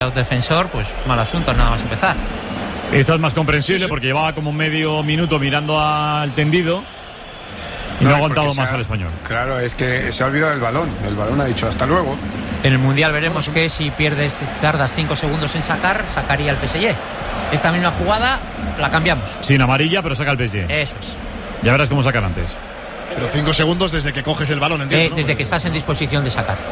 defensor, pues mal asunto, nada más empezar. Esta es más comprensible porque llevaba como medio minuto mirando al tendido y no ha aguantado más al Español. Claro, es que se ha olvidado del balón. El balón ha dicho hasta luego. En el Mundial veremos que si tardas 5 segundos en sacaría el PSG. Esta misma jugada la cambiamos. Sin amarilla, pero saca el PSG. Eso es. Ya verás cómo sacan antes. Pero 5 segundos desde que coges el balón, entiendo, ¿no? Desde que estás en disposición de sacar.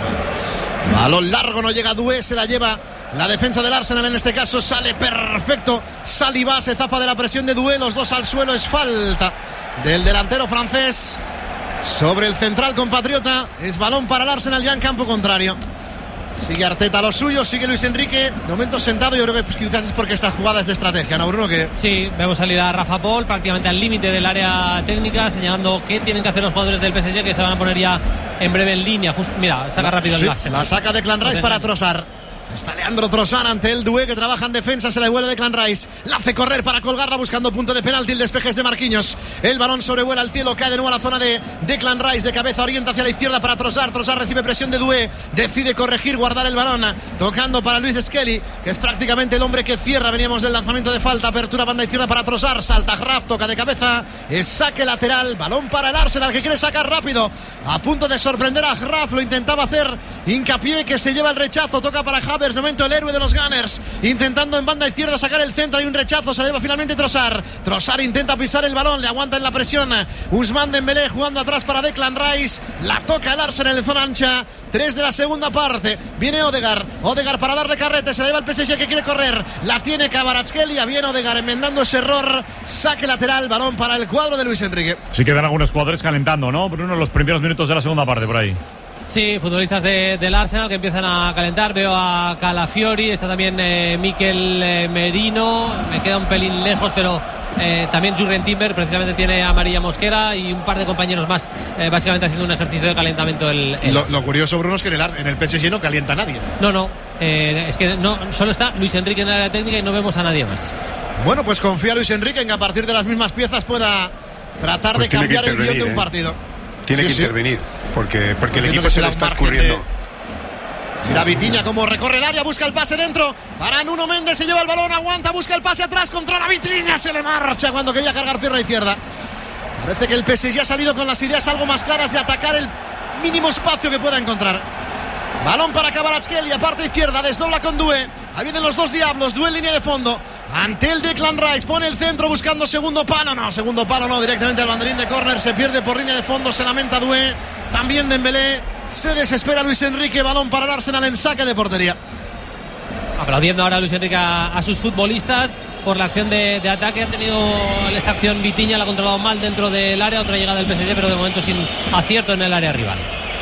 Balón largo, no llega Doué, se la lleva la defensa del Arsenal, en este caso sale perfecto. Saliba se zafa de la presión de Doué, los dos al suelo, es falta del delantero francés sobre el central compatriota. Es balón para el Arsenal ya en campo contrario. Sigue Arteta lo suyo, sigue Luis Enrique, de momento sentado. Yo creo que pues, quizás es porque estas jugadas de estrategia, ¿no, Bruno? Que sí, vemos salir a Rafa Paul prácticamente al límite del área técnica, señalando qué tienen que hacer los jugadores del PSG, que se van a poner ya en breve en línea. Mira, saca rápido el base. La saca Declan Rice para Trossard. Está Leandro Trossard ante el Doué, que trabaja en defensa. Se la devuelve Declan Rice, la hace correr para colgarla buscando punto de penalti. El despeje es de Marquinhos, el balón sobrevuela al cielo, cae de nuevo a la zona de Declan Rice, de cabeza orienta hacia la izquierda para Trossard. Trossard recibe presión de Doué, decide corregir, guardar el balón, tocando para Luis Skelly, que es prácticamente el hombre que cierra. Veníamos del lanzamiento de falta, apertura banda izquierda para Trossard, salta Graf, toca de cabeza, es saque lateral, balón para el Arsenal, que quiere sacar rápido, a punto de sorprender a Graf, lo intentaba hacer Hincapié, que se lleva el rechazo, toca para Havertz, de momento el héroe de los Gunners, intentando en banda izquierda sacar el centro, hay un rechazo, se lleva finalmente Trossard. Trossard intenta pisar el balón, le aguanta en la presión Ousmane Dembélé, jugando atrás para Declan Rice, la toca el Arsenal en zona ancha. 3 de la segunda parte, viene Odegaard para darle carrete, se la lleva el PSG, que quiere correr, la tiene Kvaratskhelia, viene Odegaard enmendando ese error, saque lateral, balón para el cuadro de Luis Enrique. Sí quedan algunos jugadores calentando, ¿no, Bruno? Los primeros minutos de la segunda parte por ahí. Sí, futbolistas del Arsenal que empiezan a calentar. Veo a Calafiori, está también Mikel Merino, me queda un pelín lejos, pero también Jurgen Timber precisamente tiene a María Mosquera y un par de compañeros más, básicamente haciendo un ejercicio de calentamiento. Lo curioso, Bruno, es que en el PSG no calienta nadie. No, es que no, solo está Luis Enrique en el área técnica y no vemos a nadie más. Bueno, pues confía Luis Enrique en que a partir de las mismas piezas pueda tratar de cambiar el guión de un partido. Tiene que intervenir, porque el equipo se le está escurriendo. Mira Vitinha como recorre el área, busca el pase dentro para Nuno Méndez, se lleva el balón, aguanta, busca el pase atrás, controla Vitinha, se le marcha cuando quería cargar pierna izquierda. Parece que el PSG ha salido con las ideas algo más claras de atacar el mínimo espacio que pueda encontrar. Balón para Kvaratskhelia, parte izquierda, desdobla con Doué. Ahí vienen los dos diablos, Doué en línea de fondo. Ante el Declan Rice, pone el centro buscando segundo palo no, directamente al banderín de córner, se pierde por línea de fondo, se lamenta Doué, también Dembélé, se desespera Luis Enrique, balón para el Arsenal en saque de portería. Aplaudiendo ahora Luis Enrique a sus futbolistas por la acción de ataque. Ha tenido esa acción Vitinha, la ha controlado mal dentro del área, otra llegada del PSG, pero de momento sin acierto en el área rival.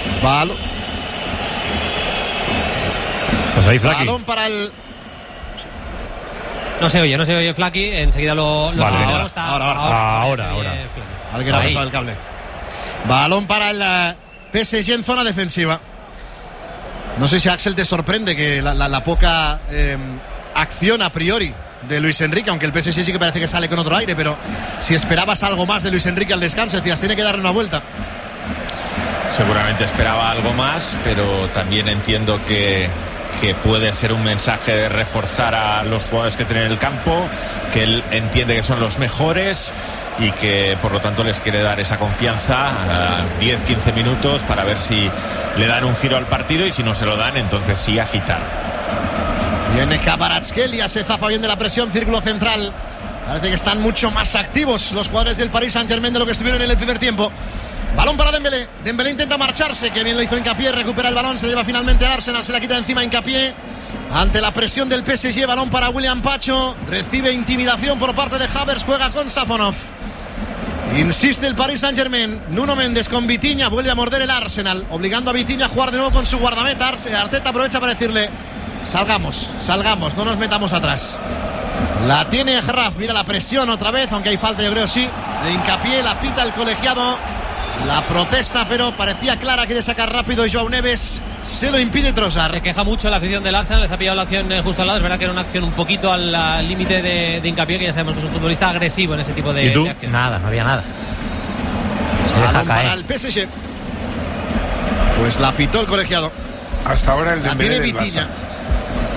Pues ahí Flaky. Balón para el... No se oye Flaky, enseguida lo vale, ahora. Alguien ha pasado el cable. Balón para el PSG en zona defensiva. No sé si Axel te sorprende que la poca acción a priori de Luis Enrique, aunque el PSG sí que parece que sale con otro aire, pero si esperabas algo más de Luis Enrique al descanso, decías, tiene que darle una vuelta. Seguramente esperaba algo más, pero también entiendo que puede ser un mensaje de reforzar a los jugadores que tienen en el campo, que él entiende que son los mejores y que por lo tanto les quiere dar esa confianza, 10-15 minutos para ver si le dan un giro al partido, y si no se lo dan, entonces sí agitar. Viene Kvaratskhelia, se zafa bien de la presión, círculo central. Parece que están mucho más activos los jugadores del Paris Saint-Germain de lo que estuvieron en el primer tiempo. Balón para Dembélé. Dembélé intenta marcharse, que bien lo hizo Hincapié, recupera el balón, se lleva finalmente a Arsenal, se la quita encima Hincapié. Ante la presión del PSG, balón para William Pacho, recibe intimidación por parte de Havertz, juega con Safonov. Insiste el Paris Saint-Germain, Nuno Méndez con Vitinha, vuelve a morder el Arsenal, obligando a Vitinha a jugar de nuevo con su guardameta. Arteta aprovecha para decirle, salgamos, no nos metamos atrás. La tiene Graf, mira la presión otra vez, aunque hay falta, yo creo sí, de Hincapié, la pita el colegiado. La protesta, pero parecía clara, quiere sacar rápido y Joao Neves se lo impide Trossard. Se queja mucho la afición del Arsenal, les ha pillado la acción justo al lado. Es verdad que era una acción un poquito al límite de Hincapié, que ya sabemos que es un futbolista agresivo en ese tipo de acciones. Nada, no había nada. Se deja caer. Para el PSG. Pues la pitó el colegiado. Hasta ahora el Dembélé del Vitinha. Barça.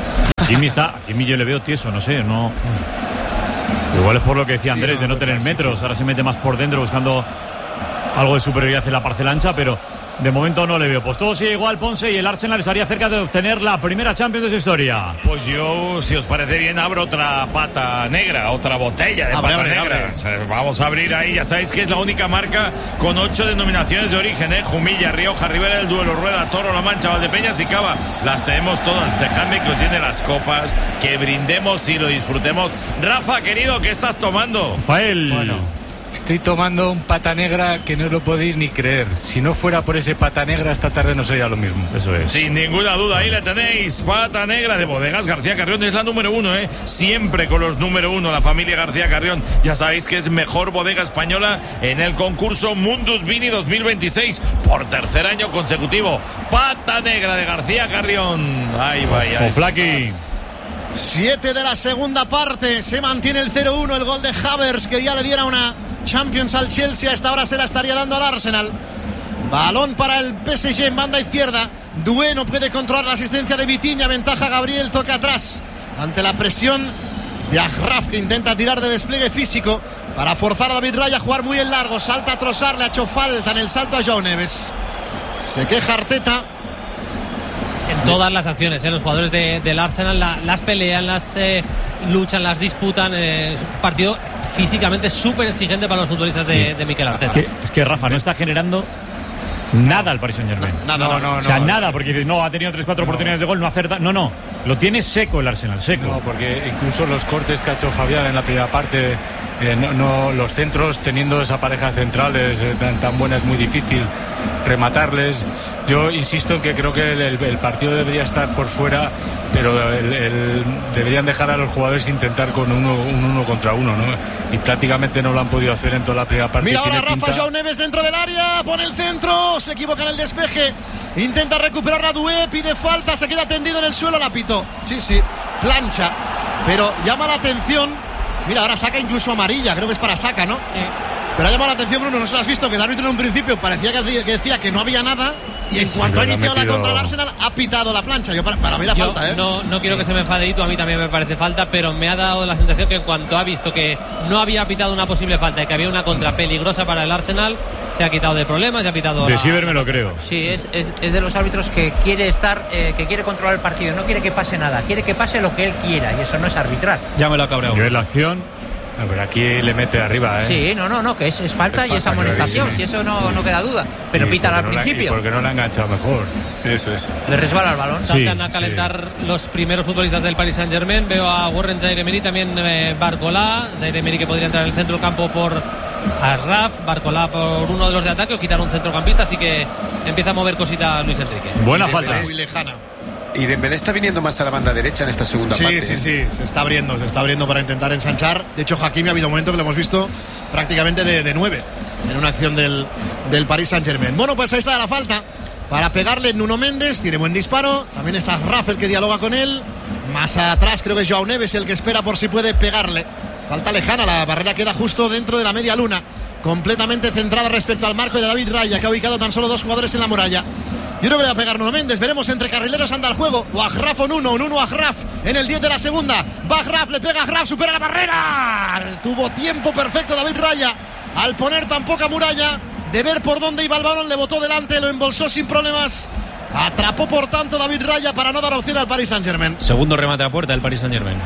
Hakimi yo le veo tieso, no sé, no. Igual es por lo que decía Andrés, de no tener metros. Ahora se mete más por dentro buscando algo de superioridad en la parcela ancha, pero de momento no le veo. Pues todo sigue igual, Ponce, y el Arsenal estaría cerca de obtener la primera Champions de su historia. Pues yo, si os parece bien, abro otra pata negra, otra botella de pata negra. Vamos a abrir ahí, ya sabéis que es la única marca con 8 denominaciones de origen, Jumilla, Rioja, Ribera del Duero, Rueda, Toro, La Mancha, Valdepeñas y Cava. Las tenemos todas. Dejadme que os llene las copas, que brindemos y lo disfrutemos. Rafa, querido, ¿qué estás tomando? Rafael. Bueno, estoy tomando un pata negra que no lo podéis ni creer. Si no fuera por ese pata negra, esta tarde no sería lo mismo. Eso es. Sin ninguna duda, ahí la tenéis. Pata negra de Bodegas García Carrión. Es la número 1, siempre con los número 1. La familia García Carrión. Ya sabéis que es mejor bodega española en el concurso Mundus Vini 2026. Por tercer año consecutivo. Pata negra de García Carrión. Ahí vaya. Flaki. 7 de la segunda parte. Se mantiene el 0-1. El gol de Havertz, que ya le diera una Champions al Chelsea. A esta hora se la estaría dando al Arsenal. Balón para el PSG en banda izquierda. Doué no puede controlar la asistencia de Vitinha. Ventaja Gabriel, toca atrás ante la presión de Achraf, que intenta tirar de despliegue físico para forzar a David Raya a jugar muy en largo. Salta a Trossard, le ha hecho falta en el salto a João Neves. Se queja Arteta. En todas las acciones, los jugadores del Arsenal las pelean, las luchan, las disputan. Es un partido físicamente súper exigente para los futbolistas de Mikel Arteta. Es que Rafa no está generando nada al Paris Saint-Germain. No. O sea, nada, porque dices, no, ha tenido 3-4 oportunidades de gol, no acerta. No, lo tiene seco el Arsenal, seco. No, porque incluso los cortes que ha hecho Fabián en la primera parte, los centros, teniendo esa pareja centrales tan buena, es muy difícil rematarles. Yo insisto en que creo que el partido debería estar por fuera, pero deberían dejar a los jugadores intentar con un uno contra uno, ¿no? Y prácticamente no lo han podido hacer en toda la primera parte. Mira ahora Rafa, João Neves dentro del área, pone el centro, se equivoca en el despeje, intenta recuperar a Doué, pide falta, se queda tendido en el suelo, la pitó. Sí, plancha, pero llama la atención. Mira, ahora saca incluso amarilla, creo que es para Saka, ¿no? Sí. Pero ha llamado la atención, Bruno, no se lo has visto, que el árbitro en un principio parecía que decía que no había nada, y en cuanto ha iniciado la contra el Arsenal ha pitado la plancha. Yo para mí la falta, No quiero que se me enfade Itu, a mí también me parece falta, pero me ha dado la sensación que en cuanto ha visto que no había pitado una posible falta y que había una contra peligrosa para el Arsenal, se ha quitado de problemas, se ha pitado. De Siever me lo creo. Sí, es de los árbitros que quiere que quiere controlar el partido, no quiere que pase nada, quiere que pase lo que él quiera, y eso no es arbitrar. Ya me lo ha cabreado. Y ver la acción. A ver, aquí le mete arriba, Sí, no, que es falta y es amonestación, si eso no queda duda. Pero pitan al principio. Porque no la ha enganchado mejor. Eso es. Le resbala el balón. Saltan a calentar los primeros futbolistas del Paris Saint-Germain. Veo a Warren Zaïre-Emery, también Barcola. Zaïre-Emery que podría entrar en el centro del campo por Achraf, Barcola por uno de los de ataque o quitar un centrocampista, así que empieza a mover cosita Luis Enrique. Buena falta. Muy lejana. Y Dembélé está viniendo más a la banda derecha en esta segunda parte. Sí, se está abriendo para intentar ensanchar. De hecho, Hakimi ha habido un momento que lo hemos visto prácticamente de 9 en una acción del Paris Saint-Germain. Bueno, pues ahí está la falta para pegarle Nuno Méndez, tiene buen disparo. También está Achraf el que dialoga con él. Más atrás creo que es João Neves el que espera por si puede pegarle. Falta lejana, la barrera queda justo dentro de la media luna, completamente centrada respecto al marco de David Raya, que ha ubicado tan solo 2 jugadores en la muralla. Yo creo que le va a pegar Nuno Méndez. Veremos entre carrileros anda el juego. O Achraf o Nuno. Nuno Achraf en el 10 de la segunda. Va Achraf, le pega Achraf, supera la barrera. Tuvo tiempo perfecto David Raya al poner tan poca muralla. De ver por dónde iba el balón, le botó delante, lo embolsó sin problemas. Atrapó por tanto David Raya para no dar opción al Paris Saint-Germain. Segundo remate a puerta del Paris Saint-Germain.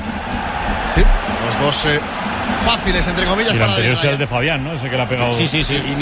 Sí, los dos fáciles entre comillas. Y el para anterior David sea Raya. el de Fabián, ¿no? Ese que le ha pegado. Sí.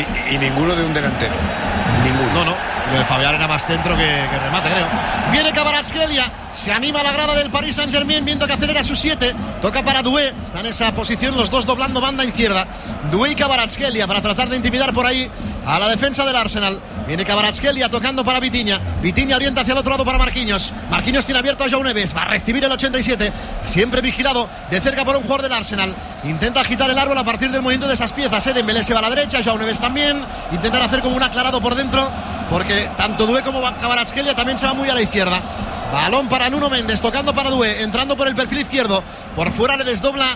Y ninguno de un delantero. Ninguno. No. Lo de Fabián era más centro que remate, creo. Viene Kvaratskhelia, se anima a la grada del Paris Saint-Germain viendo que acelera sus 7. Toca para Doué, está en esa posición los dos doblando banda izquierda. Doué y Kvaratskhelia para tratar de intimidar por ahí a la defensa del Arsenal. Viene Kvaratskhelia tocando para Vitinha. Vitinha orienta hacia el otro lado para Marquinhos. Marquinhos tiene abierto a João Neves, va a recibir el 87. Siempre vigilado de cerca por un jugador del Arsenal. Intenta agitar el árbol a partir del movimiento de esas piezas. Dembélé se va a la derecha, João Neves también. Intentan hacer como un aclarado por dentro, porque tanto Doué como Kvaratskhelia también se va muy a la izquierda. Balón para Nuno Méndez, tocando para Doué, entrando por el perfil izquierdo. Por fuera le desdobla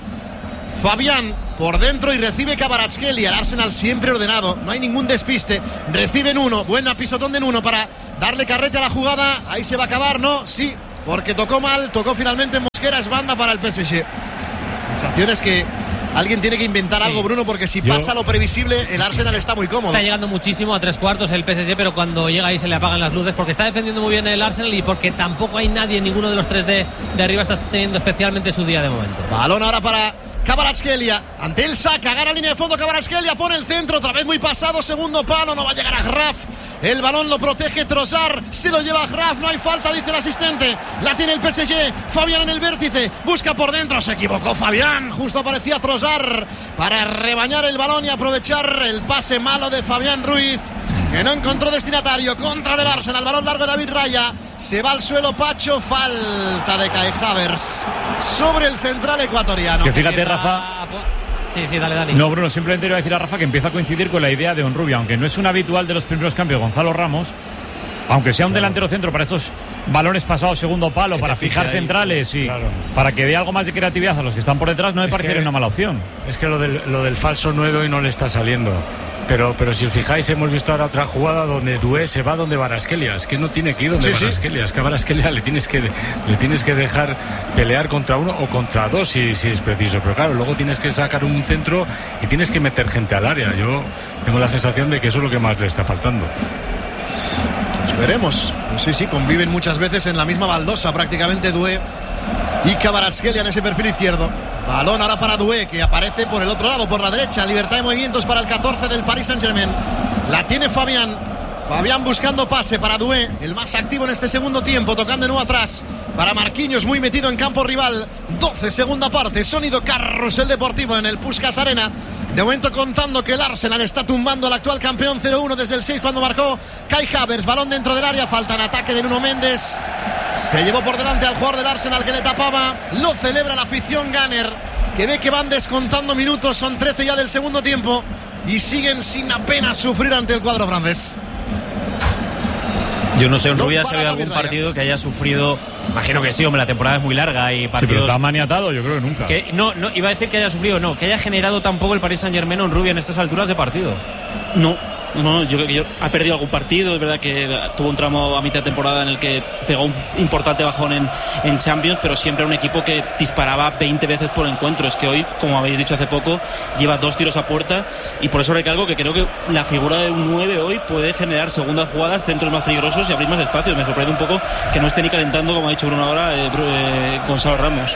Fabián por dentro y recibe Kvaratskhelia. El Arsenal siempre ordenado, no hay ningún despiste. Recibe Nuno, buena pisotón de Nuno para darle carrete a la jugada. Ahí se va a acabar, ¿no? Sí, porque tocó mal, tocó finalmente Mosquera, es banda para el PSG. Sensaciones que alguien tiene que inventar algo, Bruno, porque si pasa lo previsible, el Arsenal está muy cómodo. Está llegando muchísimo a 3/4 el PSG, pero cuando llega ahí se le apagan las luces porque está defendiendo muy bien el Arsenal y porque tampoco hay nadie, ninguno de los tres de arriba está teniendo especialmente su día de momento. Balón ahora para Kvaratskhelia, ante el saca, gana línea de fondo Kvaratskhelia, pone el centro, otra vez muy pasado, segundo palo, no va a llegar a Graf. El balón lo protege Trossard, se lo lleva a Graf, no hay falta, dice el asistente. La tiene el PSG, Fabián en el vértice, busca por dentro, se equivocó Fabián, justo aparecía Trossard para rebañar el balón y aprovechar el pase malo de Fabián Ruiz, que no encontró destinatario. Contra del Arsenal, balón largo de David Raya, se va al suelo Pacho, falta de Kai Havertz sobre el central ecuatoriano. Es que fíjate, Rafa. Sí, dale, Dani. No, Bruno, simplemente iba a decir a Rafa que empieza a coincidir con la idea de Honrubia, aunque no es un habitual de los primeros cambios Gonzalo Ramos, aunque sea un delantero centro para estos balones pasados segundo palo, para fijar centrales y para que dé algo más de creatividad a los que están por detrás, no me parecería una mala opción. Es que lo del falso 9 hoy no le está saliendo. Pero si os fijáis, hemos visto ahora otra jugada donde Doué se va donde Kvaratskhelia. Es que no tiene que ir donde Kvaratskhelia. Es que a Kvaratskhelia le tienes que dejar pelear contra uno o contra dos si es preciso. Pero claro, luego tienes que sacar un centro y tienes que meter gente al área. Yo tengo la sensación de que eso es lo que más le está faltando. Pues veremos. Sí, conviven muchas veces en la misma baldosa prácticamente Doué y Kvaratskhelia en ese perfil izquierdo. Balón ahora para Doué, que aparece por el otro lado, por la derecha. Libertad de movimientos para el 14 del Paris Saint-Germain. La tiene Fabián. Fabián buscando pase para Doué, el más activo en este segundo tiempo, tocando de nuevo atrás para Marquinhos, muy metido en campo rival. 12 segunda parte, sonido Carrusel Deportivo en el Puskás Arena. De momento contando que el Arsenal está tumbando al actual campeón 0-1 desde el 6 cuando marcó Kai Havertz. Balón dentro del área, falta en ataque de Nuno Méndez. Se llevó por delante al jugador del Arsenal que le tapaba. Lo celebra la afición Gunner, que ve que van descontando minutos. Son 13 ya del segundo tiempo y siguen sin apenas sufrir ante el cuadro francés. Yo no sé, Honrubia, si ha habido algún partido que haya sufrido. Imagino que sí, hombre, la temporada es muy larga y partidos. Sí, pero tan maniatado, yo creo que nunca. No, iba a decir que haya sufrido, no, que haya generado tampoco el Paris Saint-Germain Honrubia en estas alturas de partido. No, yo creo que ha perdido algún partido. Es verdad que tuvo un tramo a mitad de temporada en el que pegó un importante bajón en Champions, pero siempre era un equipo que disparaba 20 veces por encuentro. Es que hoy, como habéis dicho hace poco, lleva 2 tiros a puerta y por eso recalco que creo que la figura de un 9 hoy puede generar segundas jugadas, centros más peligrosos y abrir más espacios. Me sorprende un poco que no esté ni calentando, como ha dicho Bruno ahora, Gonzalo Ramos.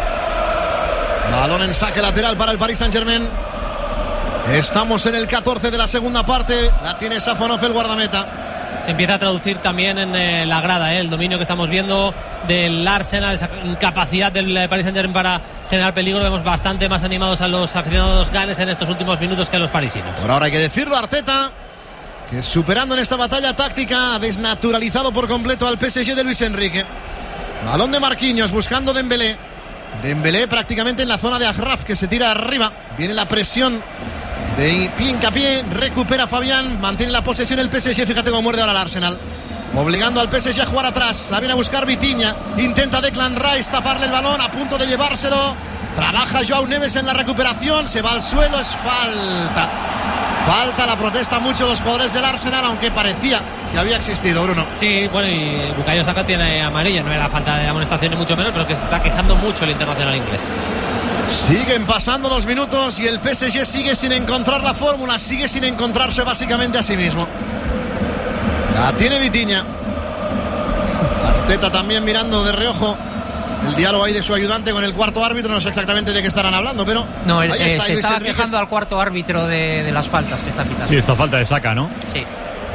Balón en saque lateral para el Paris Saint-Germain. Estamos en el 14 de la segunda parte. La tiene Safonov, el guardameta. Se empieza a traducir también en la grada, el dominio que estamos viendo del Arsenal, esa incapacidad del Paris Saint-Germain para generar peligro. Vemos bastante más animados a los aficionados ganes en estos últimos minutos que a los parisinos. Por ahora hay que decirlo, Arteta, que superando en esta batalla táctica ha desnaturalizado por completo al PSG de Luis Enrique. Balón de Marquinhos buscando Dembélé. Dembélé prácticamente en la zona de Achraf, que se tira arriba. Viene la presión de pie, recupera Fabián, mantiene la posesión el PSG. Fíjate cómo muerde ahora el Arsenal, obligando al PSG a jugar atrás. La viene a buscar Vitinha, intenta Declan Rice taparle el balón, a punto de llevárselo. Trabaja Joao Neves en la recuperación, se va al suelo, es falta, la protesta mucho los jugadores del Arsenal, aunque parecía que había existido, Bruno. Sí, bueno, y Bukayo Saka tiene amarilla, no era falta de amonestación ni mucho menos, pero que está quejando mucho el internacional inglés. Siguen pasando los minutos y el PSG sigue sin encontrar la fórmula, sigue sin encontrarse básicamente a sí mismo. La tiene Vitinha. Arteta también mirando de reojo el diálogo ahí de su ayudante con el cuarto árbitro. No sé exactamente de qué estarán hablando, pero no, se estaba quejando al cuarto árbitro de las faltas que está pitando. Sí, esta falta de Saka, ¿no? Sí.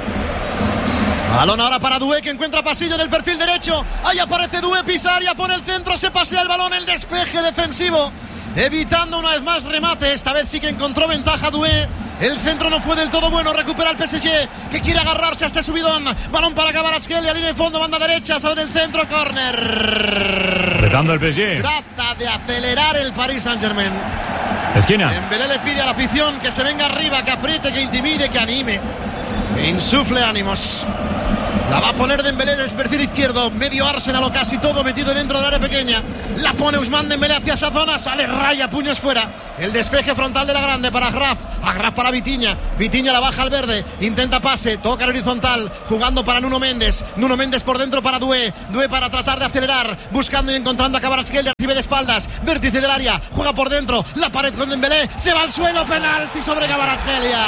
Balón ahora para Doué, que encuentra pasillo en el perfil derecho. Ahí aparece Doué, Pisaria pone el centro, se pasea el balón, el despeje defensivo, evitando una vez más remate. Esta vez sí que encontró ventaja Doué. El centro no fue del todo bueno, recupera el PSG, que quiere agarrarse a este subidón. Balón para Kvaratskhelia, línea de fondo, banda derecha, sobre el centro, córner. Retando el PSG. Trata de acelerar el Paris Saint-Germain. Esquina. Dembélé le pide a la afición que se venga arriba, que apriete, que intimide, que anime, que insufle ánimos. La va a poner Dembélé desde el perfil izquierdo. Medio Arsenal o casi todo metido dentro del área pequeña. La pone Ousmane Dembélé hacia esa zona. Sale Raya, puños fuera. El despeje frontal de la grande para Agraf. Agraf para Vitinha. Vitinha la baja al verde. Intenta pase. Toca el horizontal. Jugando para Nuno Méndez. Nuno Méndez por dentro para Doué. Doué para tratar de acelerar. Buscando y encontrando a Kvaratskhelia. Recibe de espaldas. Vértice del área. Juega por dentro. La pared con Dembélé. Se va al suelo. Penalti sobre Kvaratskhelia.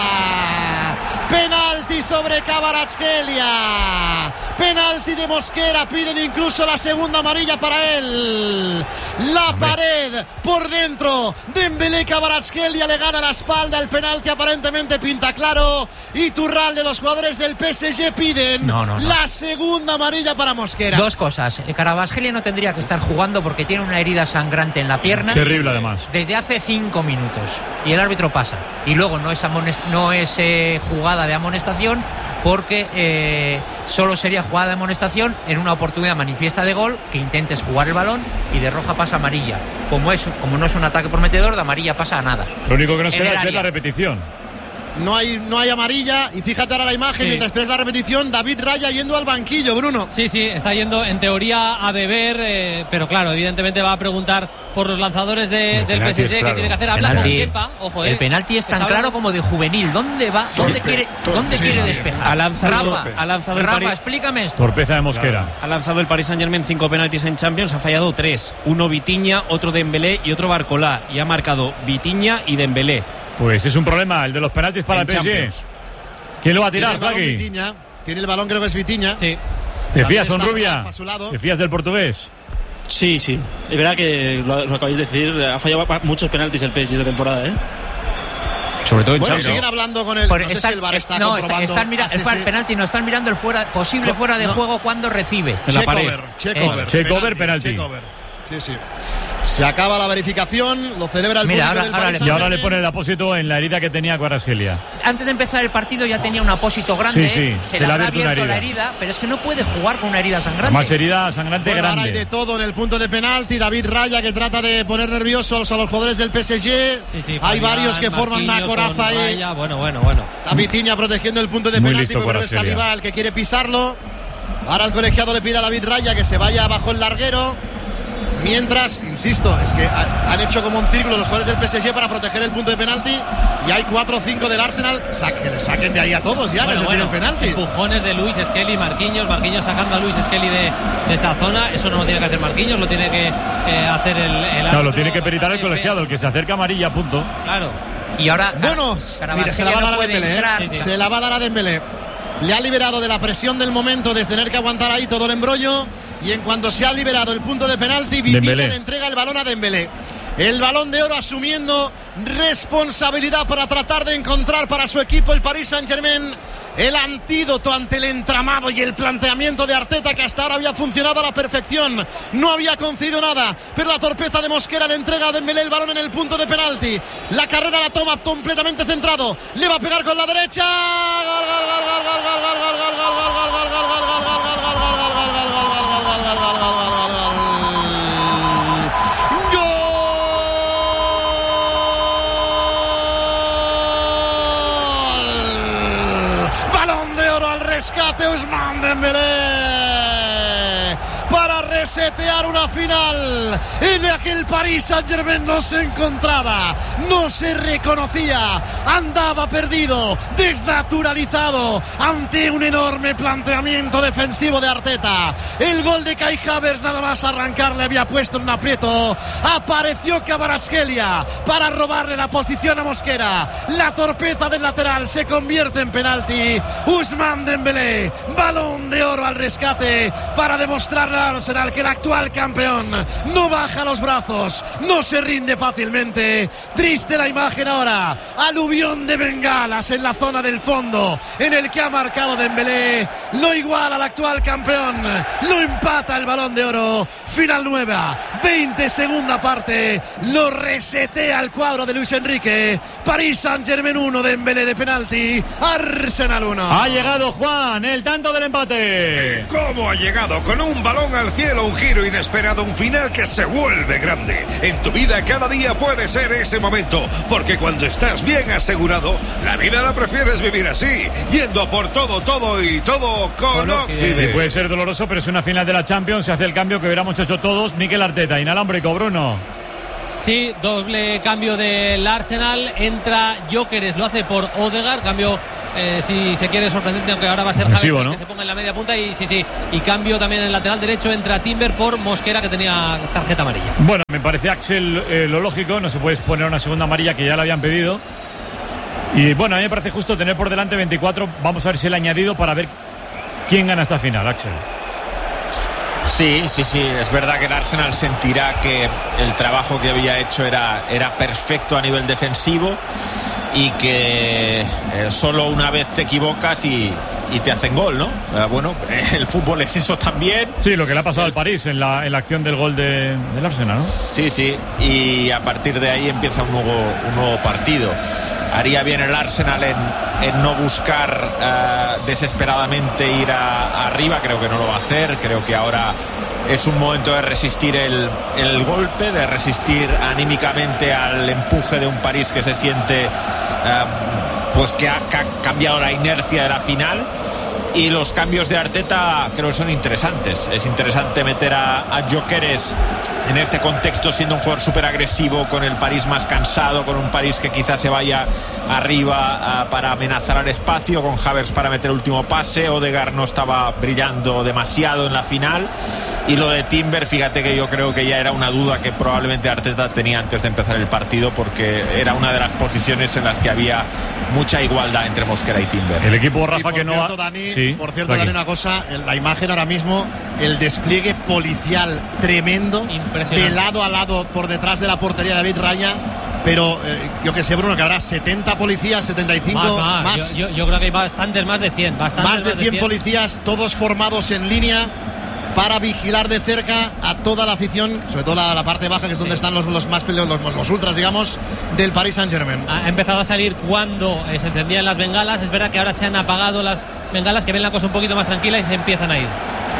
Penalti sobre Kvaratskhelia. Penalti de Mosquera. Piden incluso la segunda amarilla para él. La pared por dentro. Dembélé, Kvaratskhelia le gana la espalda. El penalti aparentemente pinta claro. Y Turral de los jugadores del PSG piden la segunda amarilla para Mosquera. Dos cosas. Kvaratskhelia no tendría que estar jugando porque tiene una herida sangrante en la pierna. Terrible además. Desde hace 5 minutos. Y el árbitro pasa. Y luego no es jugada de amonestación porque solo sería jugada de amonestación en una oportunidad manifiesta de gol, que intentes jugar el balón, y de roja pasa amarilla. Como no es un ataque prometedor, de amarilla pasa a nada. Lo único que nos queda es ver la repetición. No hay amarilla. Y fíjate ahora la imagen, mientras esperas la repetición, David Raya yendo al banquillo, Bruno. Sí, está yendo en teoría a beber, pero claro, evidentemente va a preguntar por los lanzadores del PSG, que tiene que hacer. Habla con Kepa, ojo, el penalti es tan claro como de juvenil. ¿Dónde va? ¿Dónde quiere despejar? Ha lanzado el Rafa, explícame esto. Torpeza de Mosquera. Ha lanzado el Paris Saint-Germain 5 penaltis en Champions, ha fallado 3. Uno Vitinha, otro Dembélé y otro Barcola. Y ha marcado Vitinha y Dembélé. Pues es un problema el de los penaltis para el PSG. ¿Quién lo va a tirar, Flaqui? Tiene el balón, creo que es Vitinha. Sí. ¿Te fías, Sonrubia? ¿Te fías del portugués? Sí. Es verdad que lo acabáis de decir. Ha fallado muchos penaltis el PSG esta temporada, ¿eh? Sobre todo en Champions. Siguen hablando con el. No sé si el VAR está comprobando. El penalti no están mirando el posible fuera de juego cuando recibe. En la pared. Check-over, penalti. Sí. Se acaba la verificación, lo celebra el público del Paris. Y ahora le pone el apósito en la herida que tenía Kvaratskhelia. Antes de empezar el partido ya tenía un apósito grande. Sí, se le ha abierto la herida, pero es que no puede jugar con una herida sangrante. Más herida sangrante grande. Ahora hay de todo en el punto de penalti. David Raya, que trata de poner nerviosos a los jugadores del PSG. Hay varios que forman una coraza ahí. Bueno. Vitinha protegiendo el punto de penalti, pero es Saliba el que quiere pisarlo. Ahora el colegiado le pide a David Raya que se vaya bajo el larguero. Mientras, insisto, es que han hecho como un círculo los jugadores del PSG para proteger el punto de penalti. Y hay 4 o 5 del Arsenal. Que le saquen de ahí a todos ya, que se tiene el penalti. Empujones de Luis Skelly, Marquinhos sacando a Luis Skelly de esa zona. Eso no lo tiene que hacer Marquinhos, lo tiene que hacer el árbitro. No, lo tiene que peritar el colegiado, el que se acerca amarilla, punto. Claro. Y ahora, mira, se la va a dar a Dembélé. Se la va a dar a Dembélé. Le ha liberado de la presión del momento, de tener que aguantar ahí todo el embrollo. Y en cuanto se ha liberado el punto de penalti, Vitinha le entrega el balón a Dembélé. El Balón de Oro asumiendo responsabilidad para tratar de encontrar para su equipo, el Paris Saint-Germain, el antídoto ante el entramado y el planteamiento de Arteta, que hasta ahora había funcionado a la perfección. No había concedido nada, pero la torpeza de Mosquera le entrega a Dembélé el balón en el punto de penalti. La carrera la toma completamente centrado. Le va a pegar con la derecha. Rescate Ousmane Dembélé para resetear una final en la que el Paris Saint-Germain no se encontraba, no se reconocía, andaba perdido, desnaturalizado ante un enorme planteamiento defensivo de Arteta. El gol de Kai Havertz, nada más arrancar, le había puesto en un aprieto. Apareció Kvaratskhelia para robarle la posición a Mosquera. La torpeza del lateral se convierte en penalti. Ousmane Dembélé, Balón de Oro al rescate para demostrarle al Arsenal que el actual campeón no baja los brazos, no se rinde fácilmente. Triste la imagen ahora, aluvión de bengalas en la zona del fondo en el que ha marcado Dembélé. Lo iguala al actual campeón, lo empata el Balón de Oro. Final nueva, 20 segunda parte, lo resetea el cuadro de Luis Enrique. Paris Saint-Germain 1, Dembélé de penalti, Arsenal 1. Ha llegado Juan, el tanto del empate. ¿Cómo ha llegado? Con un balón al cielo Solo un giro inesperado, un final que se vuelve grande. En tu vida cada día puede ser ese momento, porque cuando estás bien asegurado, la vida la prefieres vivir así, yendo a por todo y todo con Occident. Puede ser doloroso, pero es una final de la Champions, se hace el cambio que hubiéramos hecho todos. Mikel Arteta, inalámbrico, Bruno. Sí, doble cambio del Arsenal, entra Gyökeres, lo hace por Odegaard, cambio si se quiere sorprendente, aunque ahora va a ser Javier, ¿no? Que se ponga en la media punta y cambio también en el lateral derecho, entra Timber por Mosquera, que tenía tarjeta amarilla. Bueno, me parece, Axel, lo lógico, no se puede poner una segunda amarilla que ya la habían pedido. Y bueno, a mí me parece justo tener por delante 24, vamos a ver si el añadido para ver quién gana esta final, Axel. Sí, es verdad que el Arsenal sentirá que el trabajo que había hecho era perfecto a nivel defensivo y que solo una vez te equivocas y te hacen gol, ¿no? Bueno, el fútbol es eso también. Sí, lo que le ha pasado al París en la acción del gol del Arsenal, ¿no? Sí, y a partir de ahí empieza un nuevo partido. Haría bien el Arsenal en no buscar desesperadamente ir arriba. Creo que no lo va a hacer. Creo que ahora es un momento de resistir el golpe, de resistir anímicamente al empuje de un París que se siente pues que ha cambiado la inercia de la final. Y los cambios de Arteta creo que son interesantes. Es interesante meter a Gyökeres en este contexto, siendo un jugador súper agresivo, con el París más cansado, con un París que quizás se vaya arriba para amenazar al espacio, con Havertz para meter el último pase. Odegaard no estaba brillando demasiado en la final. Y lo de Timber, fíjate que yo creo que ya era una duda que probablemente Arteta tenía antes de empezar el partido, porque era una de las posiciones en las que había mucha igualdad entre Mosquera y Timber. El equipo, Rafa, que no cierto, Dani, por cierto, Dani, una cosa, la imagen ahora mismo, el despliegue policial tremendo, de lado a lado por detrás de la portería de David Raya. Pero yo que sé, Bruno, que habrá 70 policías, 75 más. Yo creo que hay bastantes, más de 100. Más de 100 policías, todos formados en línea para vigilar de cerca a toda la afición, sobre todo la parte baja, que es donde están los más peligrosos, los ultras, digamos, del Paris Saint-Germain. Ha empezado a salir cuando se encendían las bengalas. Es verdad que ahora se han apagado las bengalas, que ven la cosa un poquito más tranquila y se empiezan a ir.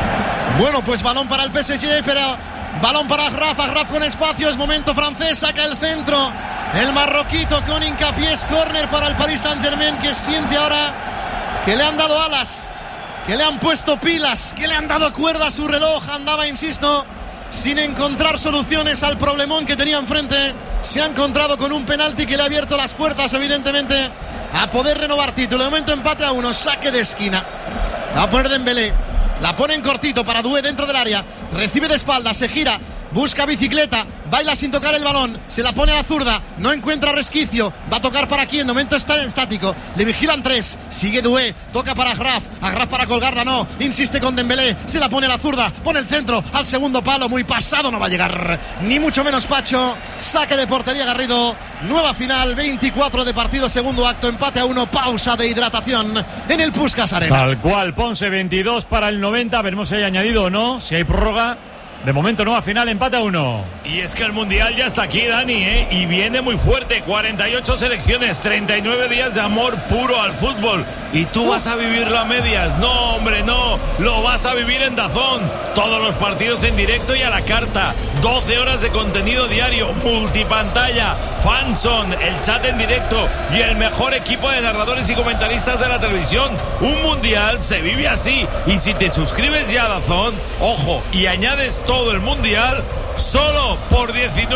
Bueno, pues balón para el PSG, pero balón para Agraf con espacio, es momento francés, saca el centro, el marroquito con hincapié, es córner para el Paris Saint-Germain, que siente ahora que le han dado alas, que le han puesto pilas, que le han dado cuerda a su reloj. Andaba, insisto, sin encontrar soluciones al problemón que tenía enfrente. Se ha encontrado con un penalti que le ha abierto las puertas, evidentemente, a poder renovar título. De momento empate a 1, saque de esquina. Va a poner Dembélé, la pone en cortito para Doué dentro del área, recibe de espaldas, se gira, busca bicicleta, baila sin tocar el balón, se la pone a la zurda, no encuentra resquicio, va a tocar para aquí, en momento está estático, le vigilan 3, sigue Doué, toca para Agraf para colgarla, no, insiste con Dembélé, se la pone a la zurda, pone el centro al segundo palo, muy pasado, no va a llegar ni mucho menos Pacho. Saque de portería Garrido, nueva final, 24 de partido, segundo acto, empate a 1, pausa de hidratación en el Puskás Arena. Tal cual, Ponce, 22 para el 90, veremos si hay añadido o no, si hay prórroga. De momento nueva final, empate a 1. Y es que el Mundial ya está aquí, Dani, y viene muy fuerte. 48 selecciones, 39 días de amor puro al fútbol. Y tú vas a vivirlo a medias. No, hombre, no. Lo vas a vivir en DAZN. Todos los partidos en directo y a la carta. 12 horas de contenido diario, multipantalla, fanzone, el chat en directo y el mejor equipo de narradores y comentaristas de la televisión. Un Mundial se vive así. Y si te suscribes ya a DAZN, ojo, y añades todo el Mundial, solo por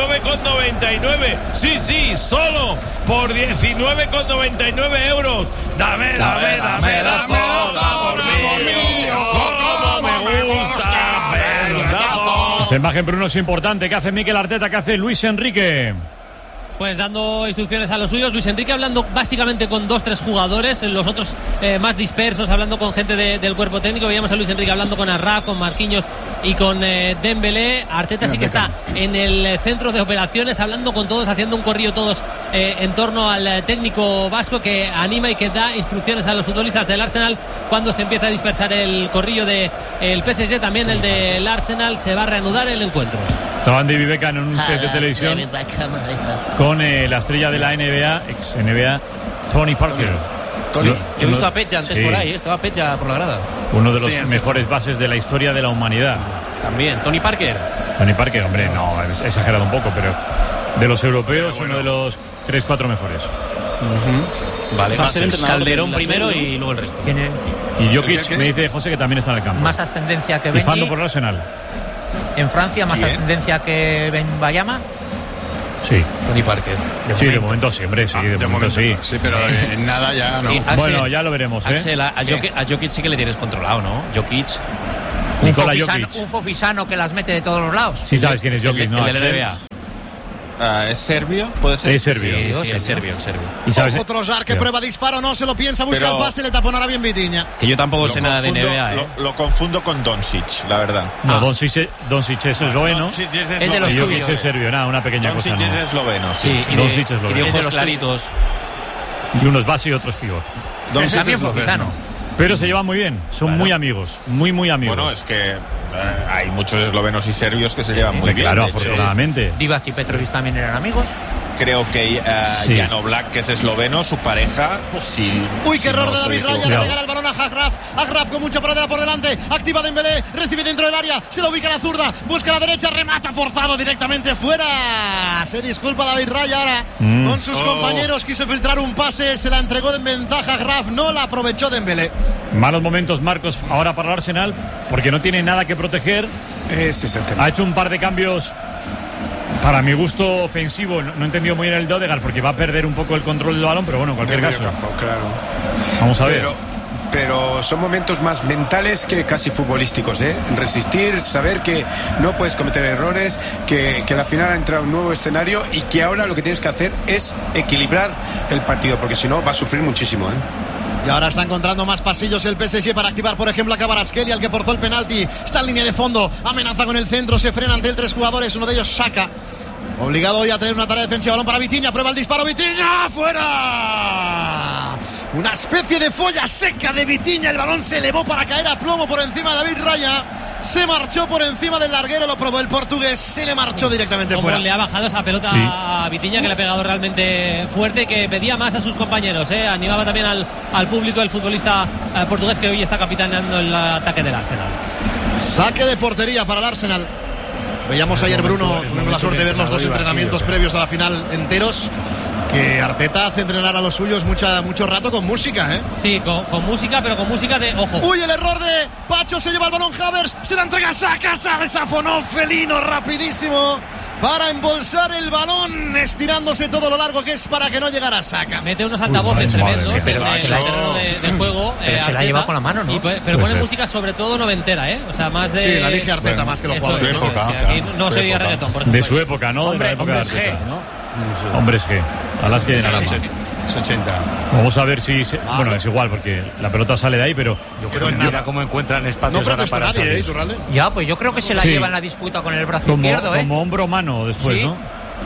19,99. Sí, solo por 19,99 euros. Dame por mí. Como me gusta verlo. Esa imagen, Bruno, es importante. ¿Qué hace Mikel Arteta? ¿Qué hace Luis Enrique? Pues dando instrucciones a los suyos. Luis Enrique hablando básicamente con 2-3 jugadores, los otros más dispersos, hablando con gente del cuerpo técnico. Veíamos a Luis Enrique hablando con Agraf, con Marquinhos y con Dembélé. Arteta sí que está en el centro de operaciones, hablando con todos, haciendo un corrillo todos en torno al técnico vasco, que anima y que da instrucciones a los futbolistas del Arsenal cuando se empieza a dispersar el corrillo del PSG. También el del Arsenal. Se va a reanudar el encuentro. Estaba David Beckham en un set de televisión con la estrella de la NBA, ex NBA, Tony Parker. Yo he visto a Pecha antes por ahí, estaba Pecha por la grada. Uno de los mejores bases de la historia de la humanidad. también. Tony Parker, hombre, no, es exagerado un poco, pero de los europeos, uno de los 3-4 mejores. Vale, va a ser entrenador Calderón de la primero serie, ¿no? y luego el resto. Tiene Y Jokic, me dice José, que también está en el campo. más ascendencia que Tifando Benji. por el Arsenal. En Francia, más ascendencia que Benbayama. Sí. Tony Parker. Sí, de momento sí, hombre, sí, de momento sí. Sí, pero en nada ya no. Axel, Bueno, ya lo veremos, ¿eh? Axel, a Jokic sí que le tienes controlado, ¿no? Jokic. Nikola Jokic. Un fofisano que las mete de todos los lados. Sí sabes quién es Jokic, ¿no? El de la NBA. ¿Es serbio? ¿Puede ser? Es serbio. Sí, es serbio. ¿Y sabes? Ojo Trossard que prueba disparo, no se lo piensa, busca Pero- el pase, le taponará bien Vitinha. Que yo tampoco sé nada de confundo- NBA, ¿eh? Lo confundo con Doncic, la verdad. No, Doncic es esloveno. Doncic Es es de los Y esloveno. Jokic es serbio, nada, una pequeña cosa. Doncic ¿no? es esloveno, sí. Sí, y Doncic es de esloveno. ojos los claritos. Y unos base y otros pivot. También fofisano. Pero se llevan muy bien, son muy amigos, muy amigos. Bueno, es que hay muchos eslovenos y serbios que se llevan muy bien. Claro, de hecho. afortunadamente. Divas y Petrovic también eran amigos. Creo que Sí. Jan Oblak, que es esloveno, su pareja, sí. Uy, qué error de David Raya, Cuidado. regala el balón a Agraf. Agraf con mucha pradera por delante, activa Dembélé, recibe dentro del área, se lo ubica a la zurda, busca a la derecha, remata forzado directamente fuera. Se disculpa David Raya ahora con sus compañeros, quiso filtrar un pase, se la entregó en ventaja Agraf, no la aprovechó Dembélé. Malos momentos, Marcos, ahora para el Arsenal, porque no tiene nada que proteger. Ese es el tema. Ha hecho un par de cambios, para mi gusto, ofensivo. No he entendido muy bien el de Odegaard, porque va a perder un poco el control del balón, pero bueno, en cualquier Del caso. mediocampo, claro. Vamos a ver. Pero son momentos más mentales que casi futbolísticos, ¿eh? Resistir, saber que no puedes cometer errores, que al final ha entrado un nuevo escenario y que ahora lo que tienes que hacer es equilibrar el partido, porque si no va a sufrir muchísimo, ¿eh? Y ahora está encontrando más pasillos el PSG para activar, por ejemplo, a Kvaratskhelia, el que forzó el penalti. Está en línea de fondo, amenaza con el centro, se frena ante él 3 jugadores, uno de ellos Saka. Obligado hoy a tener una tarea defensiva, balón para Vitinha, prueba el disparo, Vitinha, ¡fuera! Una especie de folla seca de Vitinha, el balón se elevó para caer a plomo por encima de David Raya. Se marchó por encima del larguero, lo probó el portugués, se le marchó directamente Como fuera. le ha bajado esa pelota a Vitinha, que le ha pegado realmente fuerte, que pedía más a sus compañeros, ¿eh? Animaba también al público el futbolista portugués, que hoy está capitaneando el ataque del Arsenal. Saque de portería para el Arsenal. Veíamos ayer, Bruno, tuvimos la suerte de ver los dos entrenamientos previos a la final enteros. Que Arteta hace entrenar a los suyos mucho rato con música, ¿eh? Sí, con música, pero con música de ojo. Uy, el error de Pacho, se lleva el balón Havertz, se la entrega Saka, sale Safonov, felino, rapidísimo, para embolsar el balón, estirándose todo lo largo que es para que no llegara Saka. Mete unos altavoces tremendos en el terreno de juego. Pero se la Arteta, lleva con la mano, ¿no? Pero pone música sobre todo noventera, ¿eh? O sea, más de... Sí, la elige Arteta más que los jugadores. Eso, época, es que aquí claro, no su se oye época. reggaetón, por ejemplo. De su época, ¿no? De la época de Arteta, ¿no? Hombres G, a las que de naranja. Es 80. Vamos a ver si... bueno, es igual, porque la pelota sale de ahí, pero... Mira cómo encuentran espacios No ahora protestó para nadie, salir. Iturralde. Ya, pues yo creo que se la Sí. lleva en la disputa con el brazo izquierdo, ¿eh? Como hombro-mano después, Sí. ¿no?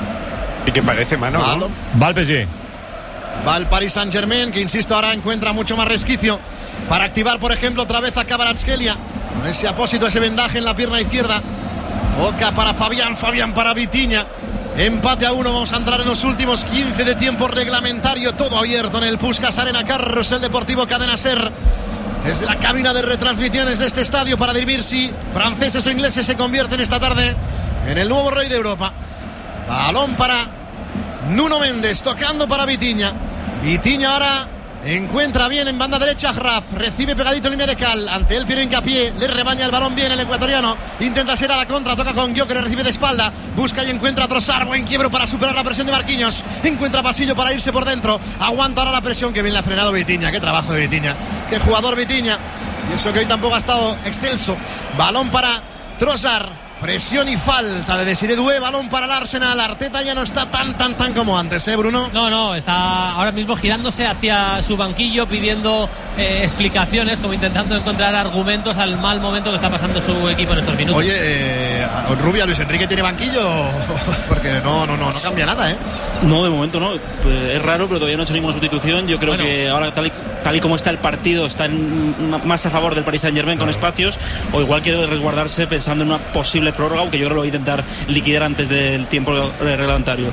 Y que parece mano, ¿no? Va al PSG. Va el Paris Saint-Germain, que insisto, ahora encuentra mucho más resquicio para activar, por ejemplo, otra vez a Kvaratskhelia, con ese apósito, ese vendaje en la pierna izquierda. Toca para Fabián para Vitinha. Empate a 1, vamos a entrar en los últimos 15 de tiempo reglamentario, todo abierto en el Puskás Arena, Carrusel Deportivo Cadena Ser. Desde la cabina de retransmisiones de este estadio para dirimir si franceses o ingleses se convierten esta tarde en el nuevo rey de Europa. Balón para Nuno Méndez, tocando para Vitinha. Vitinha ahora encuentra bien en banda derecha Graf, recibe pegadito en línea de cal, ante él Piero Hincapié, le rebaña el balón bien el ecuatoriano, intenta ser a la contra, toca con Gio, que le recibe de espalda, busca y encuentra a Trossard, buen quiebro para superar la presión de Marquinhos, encuentra pasillo para irse por dentro, aguanta ahora la presión, que bien le ha frenado Vitinha, qué trabajo de Vitinha, qué jugador Vitinha, y eso que hoy tampoco ha estado excelso. Balón para Trossard, presión y falta de Desiré Doué, balón para el Arsenal. Arteta ya no está tan como antes, Bruno. No, está ahora mismo girándose hacia su banquillo, pidiendo explicaciones, como intentando encontrar argumentos al mal momento que está pasando su equipo en estos minutos. Oye, Rubia, Luis Enrique tiene banquillo, porque no cambia nada, ¿eh? No, de momento no. Pues es raro, pero todavía no ha hecho ninguna sustitución. Yo creo que ahora, tal y como está el partido, está más a favor del Paris Saint-Germain con espacios, o igual quiere resguardarse pensando en una posible prórroga, aunque yo creo que lo va a intentar liquidar antes del tiempo reglamentario.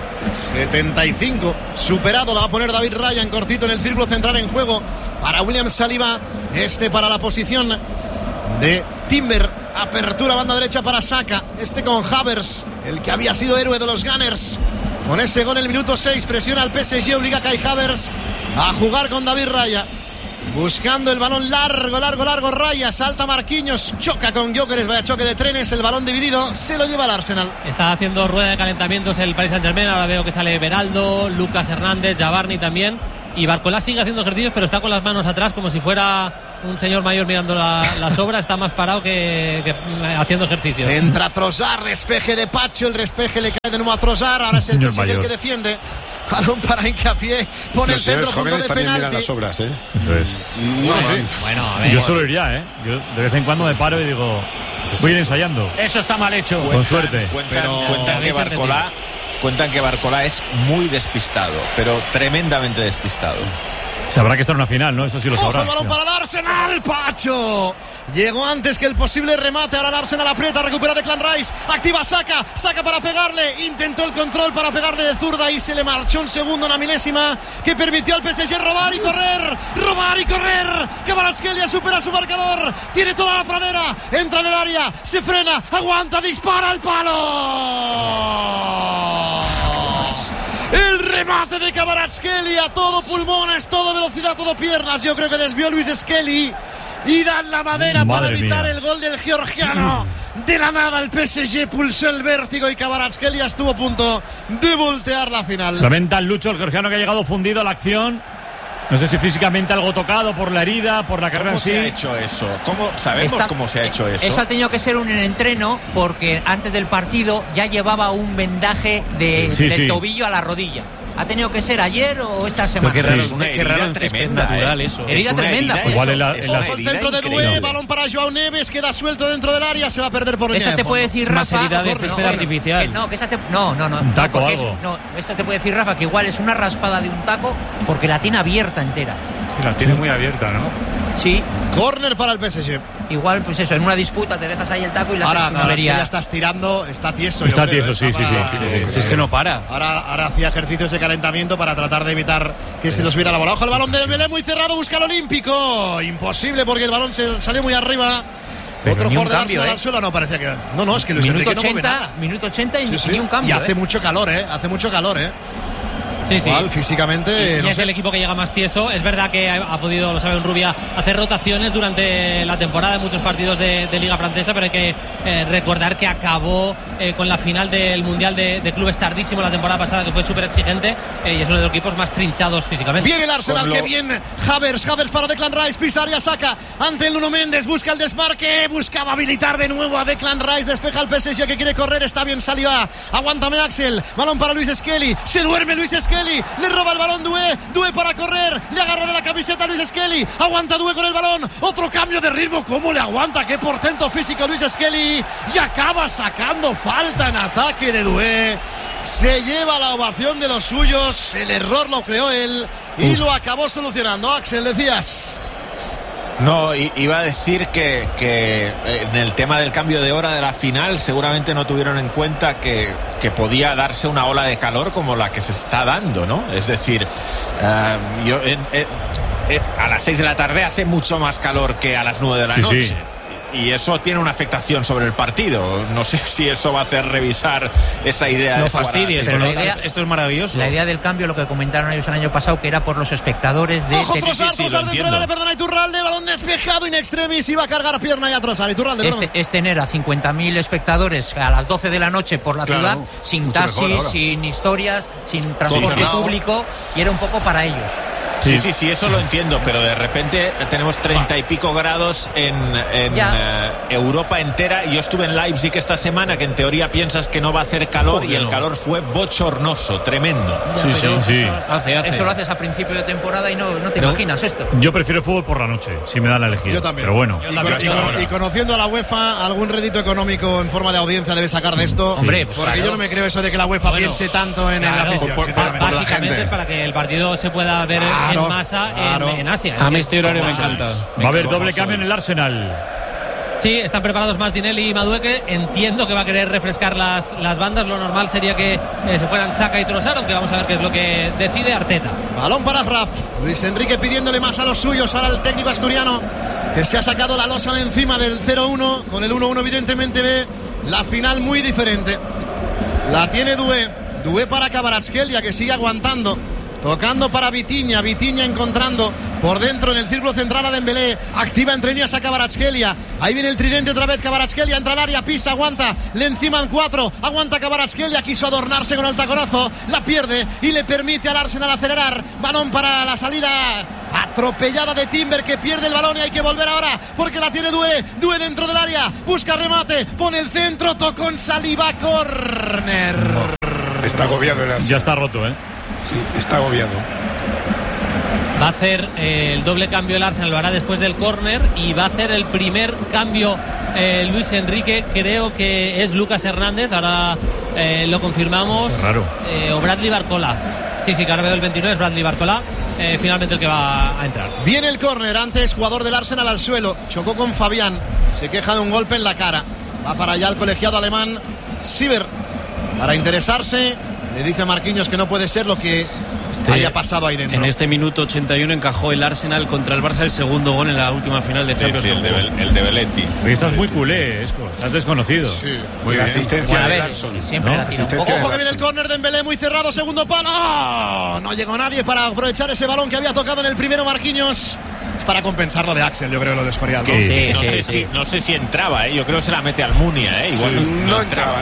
75, superado, la va a poner David Raya en cortito en el círculo central en juego para William Saliba, para la posición de Timber. Apertura banda derecha para Saka. Con Havertz, el que había sido héroe de los Gunners. Con ese gol en el minuto 6 presiona al PSG, obliga a Kai Havertz a jugar con David Raya. Buscando el balón largo, Raya, salta Marquinhos, choca con Gyökeres, vaya choque de trenes, el balón dividido, se lo lleva al Arsenal. Está haciendo rueda de calentamientos el Paris Saint-Germain, ahora veo que sale Beraldo, Lucas Hernández, Javarni también, y Barcola sigue haciendo ejercicios, pero está con las manos atrás como si fuera un señor mayor mirando las obras, está más parado que haciendo ejercicios. Entra Trossard, despeje de Pacho, el despeje le cae de nuevo a Trossard, ahora es el PSG el que defiende. Balón para Hincapié, pone el centro, punto de penalti. Las obras, Eso es. Bueno, a ver. Yo solo iría, Yo de vez en cuando me paro y digo, voy a ir ensayando. Eso está mal hecho. Con suerte. Cuentan que Barcola es muy despistado, pero tremendamente despistado. Sabrá que está en una final, ¿no? Eso sí lo sabrá. ¡Ojo, balón para el Arsenal! Pacho llegó antes que el posible remate. Ahora el Arsenal aprieta, recupera Declan Rice, activa Saka para pegarle, intentó el control para pegarle de zurda y se le marchó un segundo, una milésima que permitió al PSG robar y correr. Kvaratskhelia supera su marcador, tiene toda la pradera, entra en el área, se frena, aguanta, dispara al palo. El remate de Kvaratskhelia, todo pulmones, todo velocidad, todo piernas. Yo creo que desvió Luis Skelly y dan la madera para evitar el gol del georgiano. De la nada el PSG pulsó el vértigo y Kvaratskhelia estuvo a punto de voltear la final. Lamenta el Lucho, el georgiano, que ha llegado fundido a la acción. No sé si físicamente algo tocado por la herida, por la carrera en sí. ¿Cómo se ha hecho eso? ¿Sabemos cómo se ha hecho eso? Eso ha tenido que ser un entreno, porque antes del partido ya llevaba un vendaje del tobillo a la rodilla. ¿Ha tenido que ser ayer o esta semana? Qué raro, qué raro en césped natural eso. Herida tremenda. Igual en el centro de Doué, balón para Joao Neves, queda suelto dentro del área, se va a perder por Eso te puede decir Rafa. Más herida de césped artificial. No, un taco o algo. Eso te puede decir Rafa, que igual es una raspada de un taco porque la tiene abierta entera. Sí, la tiene muy abierta, ¿no? Sí. Córner para el PSG. Igual, pues eso, en una disputa te dejas ahí el taco y la avería. Ya estás tirando, está tieso. Está tieso, sí. Es que no para. Ahora hacía ejercicios de calentamiento para tratar de evitar que se los viera la bola. Ojo, el balón de Dembélé muy cerrado, busca el Olímpico. Imposible porque el balón se salió muy arriba. Pero otro jugador de cambio, al suelo, no parecía que. No, es que Luis minuto Enrique 80, no mueve nada. Minuto 80 y ni un cambio. Y hace mucho calor, hace mucho calor, Sí. Igual, físicamente. Y es el equipo que llega más tieso. Es verdad que ha podido, lo sabe Rubia, hacer rotaciones durante la temporada en muchos partidos de Liga Francesa, pero hay que recordar que acabó con la final del Mundial de Clubes tardísimo la temporada pasada, que fue súper exigente, y es uno de los equipos más trinchados físicamente. Viene el Arsenal, que bien. Havertz para Declan Rice, pisa área, saca ante el Nuno Méndez, busca el desmarque, buscaba habilitar de nuevo a Declan Rice, despeja el PSG que quiere correr, está bien Saliba, aguántame Axel, balón para Luis Skelly, se duerme Luis Skelly, le roba el balón Doué para correr, le agarra de la camiseta Luis Skelly, aguanta Doué con el balón, otro cambio de ritmo, cómo le aguanta, qué portento físico Luis Skelly, y acaba sacando falta en ataque de Doué. Se lleva la ovación de los suyos, el error lo creó él y lo acabó solucionando. Axel, decías. No, iba a decir que en el tema del cambio de hora de la final seguramente no tuvieron en cuenta que podía darse una ola de calor como la que se está dando, ¿no? Es decir, a las 6 de la tarde hace mucho más calor que a las 9 de la noche. Sí. Y eso tiene una afectación sobre el partido. No sé si eso va a hacer revisar esa idea. No fastidies, pero esto es maravilloso. La idea del cambio, lo que comentaron ellos el año pasado, que era por los espectadores de... ¡Ojo, Trossard dentro de la perdona Iturralde! Balón despejado in extremis, iba a cargar pierna y a Trossard. Iturralde, es tener a 50.000 espectadores a las 12 de la noche por la ciudad, sin taxis, sin historias, sin transporte público, y era un poco para ellos. Sí, eso lo entiendo, pero de repente tenemos 30 y pico grados en Europa entera. Yo estuve en Leipzig esta semana, que en teoría piensas que no va a hacer calor, y el calor fue bochornoso, tremendo. Sí. Eso lo haces a principio de temporada y no te imaginas esto. Yo prefiero fútbol por la noche, si me dan a elegir. Yo también. Pero bueno. Y conociendo a la UEFA, algún rédito económico en forma de audiencia debe sacar de esto. Hombre, porque yo no me creo eso de que la UEFA piense tanto en el afición. Básicamente es para que el partido se pueda ver en masa en Asia. A mí este horario me encanta. Va a haber doble cambio en el Arsenal. Sí, están preparados Martinelli y Madueke. Entiendo que va a querer refrescar las bandas. Lo normal sería que se fueran Saka y Trossard, aunque vamos a ver qué es lo que decide Arteta. Balón para Raf. Luis Enrique pidiéndole más a los suyos. Ahora el técnico asturiano que se ha sacado la losa de encima del 0-1. Con el 1-1 evidentemente ve la final muy diferente. La tiene Doué para Kvaratskhelia, que sigue aguantando. Tocando para Vitinha encontrando por dentro en el círculo central a Dembélé. Activa entre líneas a Kvaratskhelia. Ahí viene el tridente otra vez. Kvaratskhelia entra al área, pisa, aguanta. Le enciman 4. Aguanta Kvaratskhelia. Quiso adornarse con el taconazo. La pierde y le permite al Arsenal acelerar. Balón para la salida atropellada de Timber, que pierde el balón y hay que volver ahora porque la tiene Doué dentro del área. Busca remate. Pone el centro. Tocó en Saliba. Córner. Está agobiado el Arsenal. Ya está roto, Sí, está agobiado. Va a hacer el doble cambio el Arsenal, lo hará después del córner, y va a hacer el primer cambio Luis Enrique. Creo que es Lucas Hernández, ahora lo confirmamos. Qué raro. O Bradley Barcola. Sí, que ahora veo el 29, es Bradley Barcola. Finalmente el que va a entrar. Viene el córner, antes jugador del Arsenal al suelo, chocó con Fabián, se queja de un golpe en la cara. Va para allá el colegiado alemán Sieber para interesarse. Le dice a Marquinhos que no puede ser lo que haya pasado ahí dentro. En este minuto 81 encajó el Arsenal contra el Barça el segundo gol en la última final de Champions. Sí, el de Belletti. Estás muy culé, Esco. Estás desconocido. Sí. Muy asistencia de Larson. Siempre Ojo que viene el córner de Dembélé, muy cerrado, segundo palo. ¡Oh! No llegó nadie para aprovechar ese balón que había tocado en el primero Marquinhos. Es para compensar lo de Axel, yo creo, lo de Escorial, ¿no? No sé si entraba, yo creo que se la mete Almunia, igual no entraba.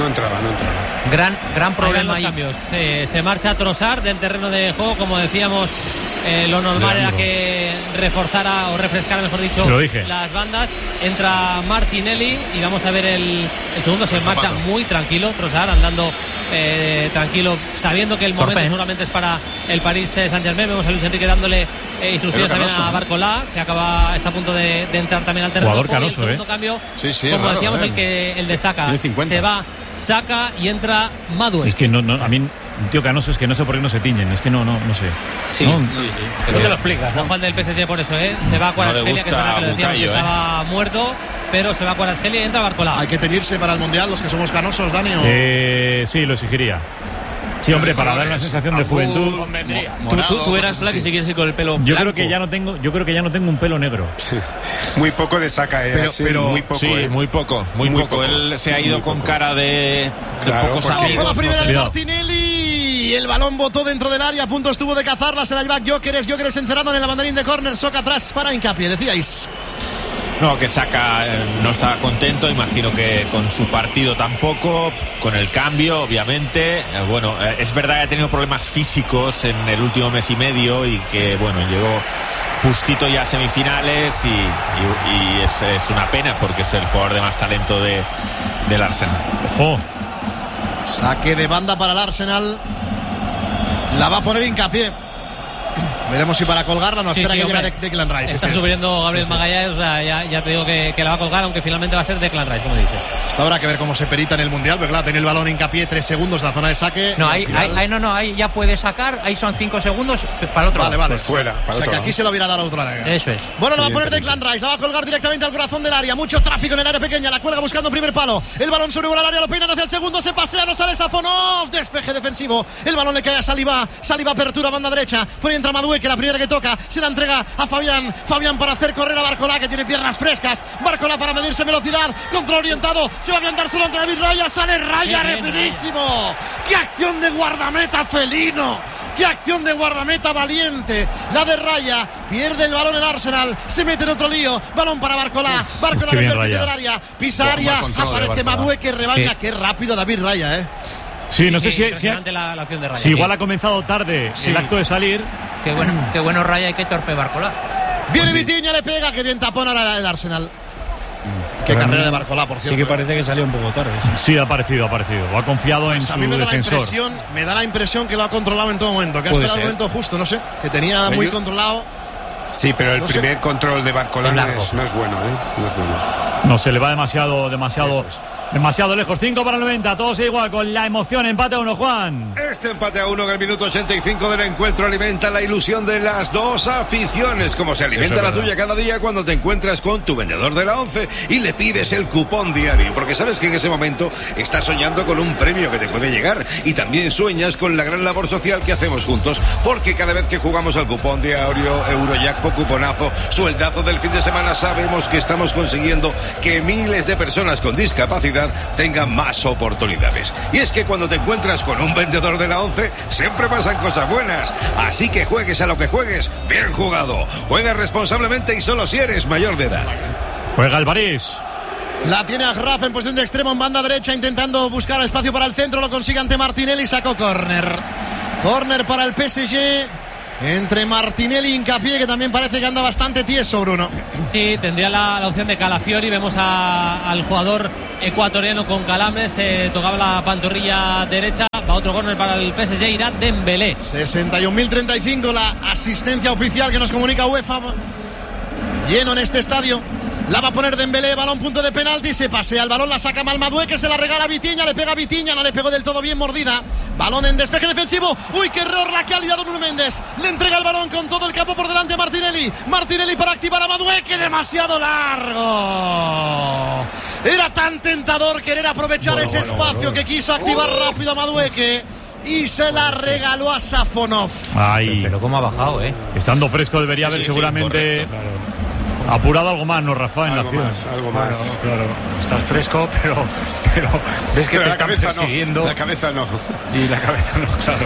Gran problema ahí. Cambios. Se marcha Trossard del terreno de juego, como decíamos. Lo normal era que reforzara o refrescara, mejor dicho, las bandas. Entra Martinelli y vamos a ver el segundo. Se marcha muy tranquilo Trossard, andando tranquilo, sabiendo que el momento seguramente es para el Paris Saint-Germain. Vemos a Luis Enrique dándole instrucciones también a Barcola, que está a punto de entrar también al terreno. Jugador canoso, el segundo cambio, como decíamos, el de Saka. Se va Saka y entra Madueke. Es que a mí un tío canoso es que no sé por qué no se tiñen, es que no sé. Sí. No te lo explicas, ¿no? Juan del PSG por eso, se va a Kvaratskhelia, que es verdad que lo decíamos que estaba muerto, pero se va a Kvaratskhelia y entra Barcola. Hay que tenerse para el Mundial los que somos canosos, Dani. Sí, lo exigiría. Sí, hombre, para dar una sensación de juventud. Tú eras Flack y si quieres ir con el pelo blanco. Yo creo que ya no tengo un pelo negro. Muy poco de Saka, pero muy poco. Sí, muy poco. Él se ha ido con cara de pocos amigos. La primera de Martinelli. El balón botó dentro del área, a punto estuvo de cazarla, se la lleva Gyökeres encerrado en el banderín de córner. Soca atrás para Hincapié, decíais. No, que Saka no estaba contento, imagino que con su partido tampoco, con el cambio, obviamente. Es verdad que ha tenido problemas físicos en el último mes y medio y que, llegó justito ya a semifinales y es una pena porque es el jugador de más talento del Arsenal. ¡Ojo! Saque de banda para el Arsenal. La va a poner Hincapié. Veremos si para colgarla no espera que llegue Declan Rice. Está subiendo Gabriel Magalhães, o sea, ya te digo que la va a colgar, aunque finalmente va a ser Declan Rice, como dices. Esto habrá que ver cómo se perita en el Mundial, pero claro, tiene el balón Hincapié 3 segundos, la zona de saque. No, ahí ya puede sacar, ahí son 5 segundos para el otro lado. Vale. Pues fuera. O sea que aquí se lo hubiera dado a otro lado. Eso es. Bueno, lo va a poner Declan Rice, la va a colgar directamente al corazón del área. Mucho tráfico en el área pequeña, la cuelga buscando primer palo. El balón sobrevuela el área, lo peinan hacia el segundo, se pasea, no sale Safonov. Despeje defensivo. El balón le cae a Saliba. Saliba apertura, banda derecha. Por ahí entra Madueke, la primera que toca. Se la entrega a Fabián. Fabián para hacer correr a Barcola, que tiene piernas frescas. Barcola para medirse velocidad. Control orientado. Se va a plantar solo ante David Raya. Sale Raya rapidísimo. ¡Qué acción de guardameta felino! ¡Qué acción de guardameta valiente! La de Raya. Pierde el balón el Arsenal. Se mete en otro lío. Balón para Barcola. Barcola en el vértice del área. Pisa área. Aparece Madueke. Rebaña. Qué rápido David Raya, Sí, no sé si la acción de Raya. Si igual ha comenzado tarde el acto de salir. Qué bueno Raya y qué torpe Barcola. Viene Vitinha, le pega, que bien tapón ahora el Arsenal. Qué carrera de Barcola, por cierto. Sí que parece que salió un poco tarde. Sí, ha parecido. O ha confiado en su defensor. Me da la impresión que lo ha controlado en todo momento. Que ha esperado el momento justo, no sé. Que tenía muy controlado. Sí, pero el primer control de Barcola no es bueno, No es bueno. No, se le va demasiado Demasiado lejos, 5 para el 90, todos igual, con la emoción, empate a 1, Juan. Este empate a 1 en el minuto 85 del encuentro alimenta la ilusión de las dos aficiones, como se alimenta la tuya cada día cuando te encuentras con tu vendedor de la 11 y le pides el cupón diario, porque sabes que en ese momento estás soñando con un premio que te puede llegar y también sueñas con la gran labor social que hacemos juntos, porque cada vez que jugamos al cupón diario, Eurojackpot, cuponazo, sueldazo del fin de semana, sabemos que estamos consiguiendo que miles de personas con discapacidad tengan más oportunidades. Y es que cuando te encuentras con un vendedor de la 11 siempre pasan cosas buenas, así que juegues a lo que juegues, bien jugado, juega responsablemente y solo si eres mayor de edad. Juega el París. La tiene Agraf en posición de extremo en banda derecha, intentando buscar espacio para el centro, lo consigue ante Martinelli, sacó córner para el PSG entre Martinelli y Hincapié, que también parece que anda bastante tieso, Bruno. Sí, tendría la opción de Calafiori. Vemos al jugador ecuatoriano con calambres, tocaba la pantorrilla derecha. Va otro córner para el PSG, irá Dembélé. 61.035 la asistencia oficial que nos comunica UEFA. Lleno en este estadio. La va a poner Dembélé, balón punto de penalti, se pasea el balón, la saca Malmadué, que se la regala a Vitinha, le pega a Vitinha, no le pegó del todo bien, mordida. Balón en despeje defensivo, uy, qué error la que ha liado Nuno Méndez. Le entrega el balón con todo el campo por delante a Martinelli. Martinelli para activar a Madué, que demasiado largo. Era tan tentador querer aprovechar ese espacio que quiso activar rápido a Madueque y se la regaló a Safonov. Ay, pero cómo ha bajado, estando fresco debería haber seguramente correcto, apurado algo más, ¿no, Rafa? En Algo la más, algo más. Claro, estás fresco, pero ves que Pero te la están cabeza persiguiendo. no, la cabeza no. Y la cabeza no, claro.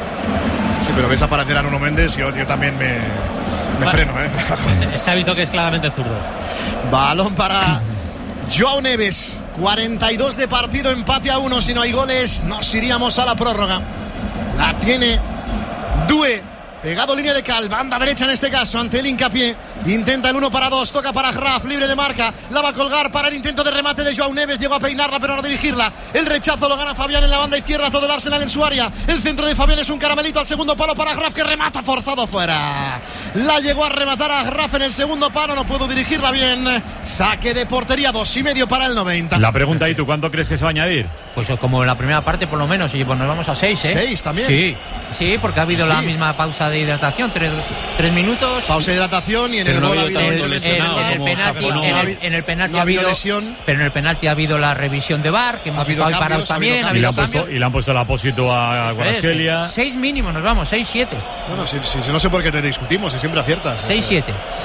Sí, pero ves aparecer a Nuno Méndez, yo también me freno, Se ha visto que es claramente zurdo. Balón para Joao Neves, 42 de partido, empate a 1. Si no hay goles, nos iríamos a la prórroga. La tiene Doué, pegado línea de cal, banda derecha en este caso, ante el Hincapié. Intenta el 1-2, toca para Graf, libre de marca. La va a colgar para el intento de remate de Joao Neves. Llegó a peinarla, pero no a dirigirla. El rechazo lo gana Fabián en la banda izquierda, todo el Arsenal en su área. El centro de Fabián es un caramelito al segundo palo para Graf, que remata forzado fuera. La llegó a rematar a Graf en el segundo palo, no pudo dirigirla bien. Saque de portería, 2,5 para el 90. La pregunta, ¿y tú cuánto crees que se va a añadir? Pues como en la primera parte por lo menos, y pues nos vamos a 6, 6 también. Sí, porque ha habido la misma pausa de hidratación, 3 minutos. Pausa de hidratación y en Pero el no ha gol ha habido habido tanto lesionado como Safonov. en el penalti no ha habido lesión. pero en el penalti ha habido la revisión de VAR, que hemos habido estado ahí parados cambios, también, ha ha Y le, habido han puesto, cambios. y le han puesto el apósito a Kvaratskhelia. 6 mínimos, nos vamos, 6-7. Bueno, si no sé por qué te discutimos, si siempre aciertas. 6-7.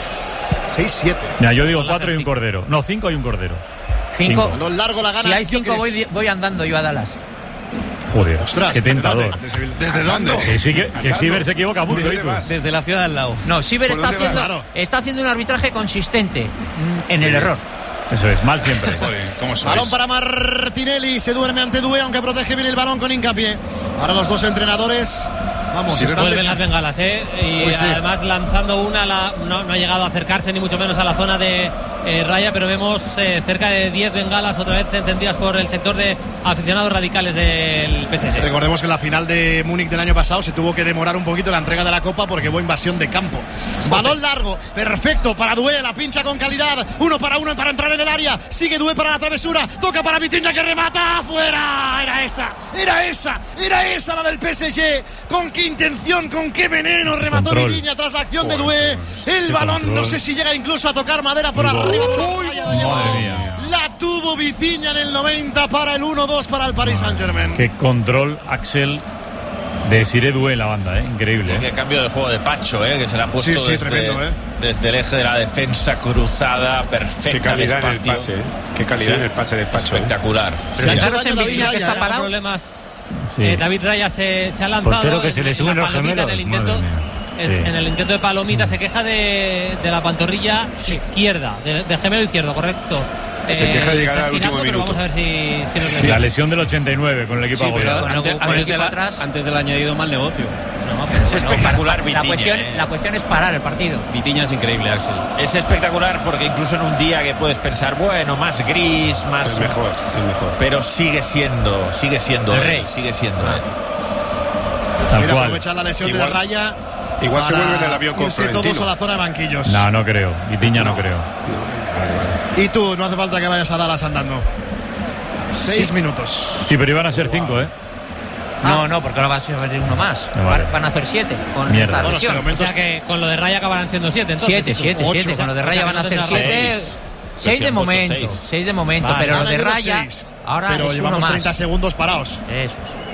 6-7. Mira, yo digo 4 y un cordero. No, 5 y un cordero. 5. Balón largo la gana. Si hay 5 voy andando yo a Dallas. Joder, Ostras, qué tentador. ¿Desde dónde? Que Siver se equivoca mucho. ¿Dónde Iku. vas? Desde la ciudad al lado. No, Siber ¿Por dónde vas? está haciendo un arbitraje consistente en el error. Eso es, mal siempre. Balón para Martinelli, se duerme ante Doué, aunque protege bien el balón con Hincapié. Ahora los dos entrenadores, vamos, están Vuelven las bengalas, y Pues sí. además lanzando una, no ha llegado a acercarse ni mucho menos a la zona de raya, pero vemos cerca de 10 bengalas otra vez encendidas por el sector de aficionados radicales del PSG. Recordemos que en la final de Múnich del año pasado se tuvo que demorar un poquito la entrega de la copa porque hubo invasión de campo. Balón largo, perfecto para Doué, la pincha con calidad, 1 para entrar en el área, sigue Doué para la travesura, toca para Vitinha que remata, fuera, era esa la del PSG, con qué intención, con qué veneno remató Control. Vitinha tras la acción de Doué, el balón control. no sé si llega incluso a tocar madera por arriba. Madre mía. La tuvo Vitinha en el 90 para el 1-2 para el Paris Saint-Germain. Qué control, Axel, de Sire Doué en la banda, increíble. Qué cambio de juego de Pacho, que se le ha puesto Sí, tremendo, desde el eje de la defensa cruzada, perfecta. Qué calidad en el espacio. pase, Qué calidad en el pase de Pacho. Espectacular. Se ha hecho Fijaros daño en David Vitinha, que Raya, está ¿eh? parado. Problemas. Sí. David Raya se ha lanzado. Portero que se le suben la los palomita gemelos. En el intento, Madre mía. Sí. en el intento de palomita se queja de la pantorrilla izquierda, del gemelo izquierdo, correcto. Se queja de llegar está al último estirando, pero minuto. vamos a ver si nos Sí, lesiona. la lesión del 89 con el equipo Sí, pero agobiado. antes del añadido, mal negocio. Es espectacular La Vitinha. cuestión es parar el partido. Vitinha es increíble, Axel. Es espectacular porque incluso en un día que puedes pensar, bueno, más gris, más Es mejor. pero sigue siendo El rey. sigue siendo. Tal Mira, cual. aprovechar la lesión Igual- de Raya. Igual se para vuelve en el avión con irse todos Florentino. a la zona de banquillos. No creo. Vitiña no creo. Y tú, no hace falta que vayas a Dallas andando. 6 minutos. Sí, pero iban a ser 5, ¿eh? No, porque ahora va a ser uno más. Vale. Van a hacer 7 con Mierda. esta lesión. O sea que con lo de Raya acabarán siendo 7, entonces. 7. Con lo de Raya van a ser 7. 6 de momento. 6 de momento, Vale, pero lo de Ahora llevo Raya. 6, Ahora pero es uno llevamos más. 30 segundos parados. Eso es.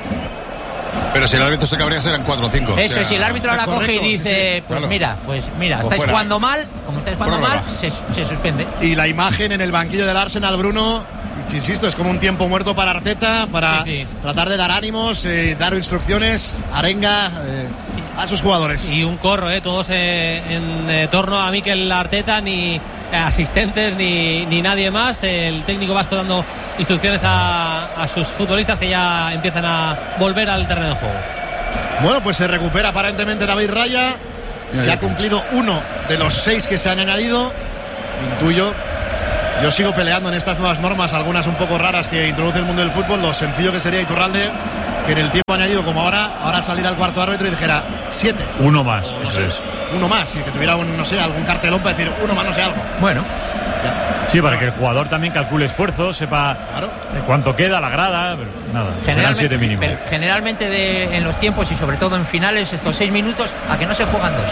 Pero si el árbitro se cabría serán 4 o 5. Eso es, si el árbitro ahora correcto, coge y dice, sí, pues claro. mira, Pues estáis fuera. jugando mal, como estáis jugando Prórroga. mal, se suspende. Y la imagen en el banquillo del Arsenal, Bruno, insisto, es como un tiempo muerto para Arteta, para Sí. tratar de dar ánimos, dar instrucciones, arenga a sus jugadores. Y un corro, todos en torno a Mikel Arteta, ni asistentes ni nadie más. El técnico vasco dando instrucciones a sus futbolistas que ya empiezan a volver al terreno de juego. Bueno, pues se recupera aparentemente David Raya. Se ha cumplido uno de los 6 que se han añadido. Intuyo. Yo sigo peleando en estas nuevas normas, algunas un poco raras que introduce el mundo del fútbol. Lo sencillo que sería Iturralde, que en el tiempo añadido como ahora salir al cuarto árbitro y dijera 7. Uno más, No eso sé, es. uno más, y que tuviera no sé, algún cartelón para decir uno más, no sé, algo. Bueno, Sí, para que el jugador también calcule esfuerzo, sepa Claro. cuánto queda, la grada. Pero nada, serán 7 mínimo. generalmente en los tiempos y sobre todo en finales, estos 6 minutos, a que no se juegan 2.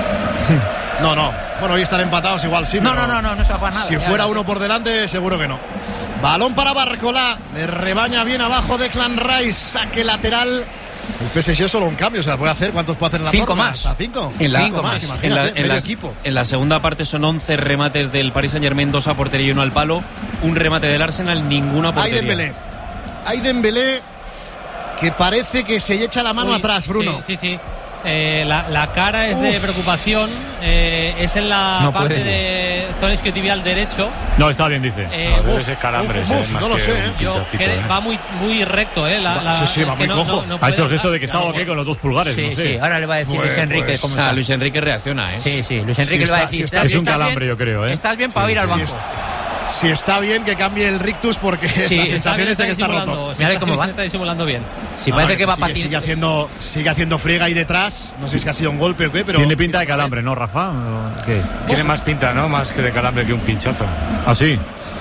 No. Bueno, hoy están empatados igual sí. No pero se va a jugar nada. Si ya, fuera ya. uno por delante, seguro que no. Balón para Barcola. Le rebaña bien abajo Declan Rice. Saque lateral. El PSG solo un cambio. O sea, puede hacer. ¿Cuántos puede hacer en la 5 prórroga? más. ¿Hasta 5? En la- 5 más, imagínate, medio equipo. En la segunda parte son 11 remates del Paris Saint-Germain, 2 a portería y 1 al palo. Un remate del Arsenal, ninguna Hay portería. Dembélé que parece que se echa la mano Uy, atrás, Bruno. Sí. La cara es de preocupación. Es en la No parte puede. de zona isquiotibial derecho. No, está bien, dice. Debe ser calambres, más no lo que sé, un Yo pinchacito, creo- va muy recto, Sí, va es que muy cojo. Ha puede hecho el gesto bajar. de que estaba ok con los 2 pulgares. Sí, no sé. sí, ahora le va a decir Luis Enrique cómo está. Luis Enrique reacciona, ¿eh? Sí, Luis Enrique Sí le va a está, decir. sí está. "Estás- Es un estás calambre, bien, yo creo, ¿eh? Estás bien para ir al Sí, banco. Si está bien que cambie el rictus porque la sensación es de que está roto. Mira cómo va. Está disimulando bien. Si parece que va a sigue patinar. sigue haciendo friega ahí detrás. No sé si es que ha sido un golpe o qué, pero Tiene pinta de calambre, ¿no, Rafa? ¿O ¿Qué? Tiene más pinta, ¿no? Más que de calambre que un pinchazo. ¿Ah, sí?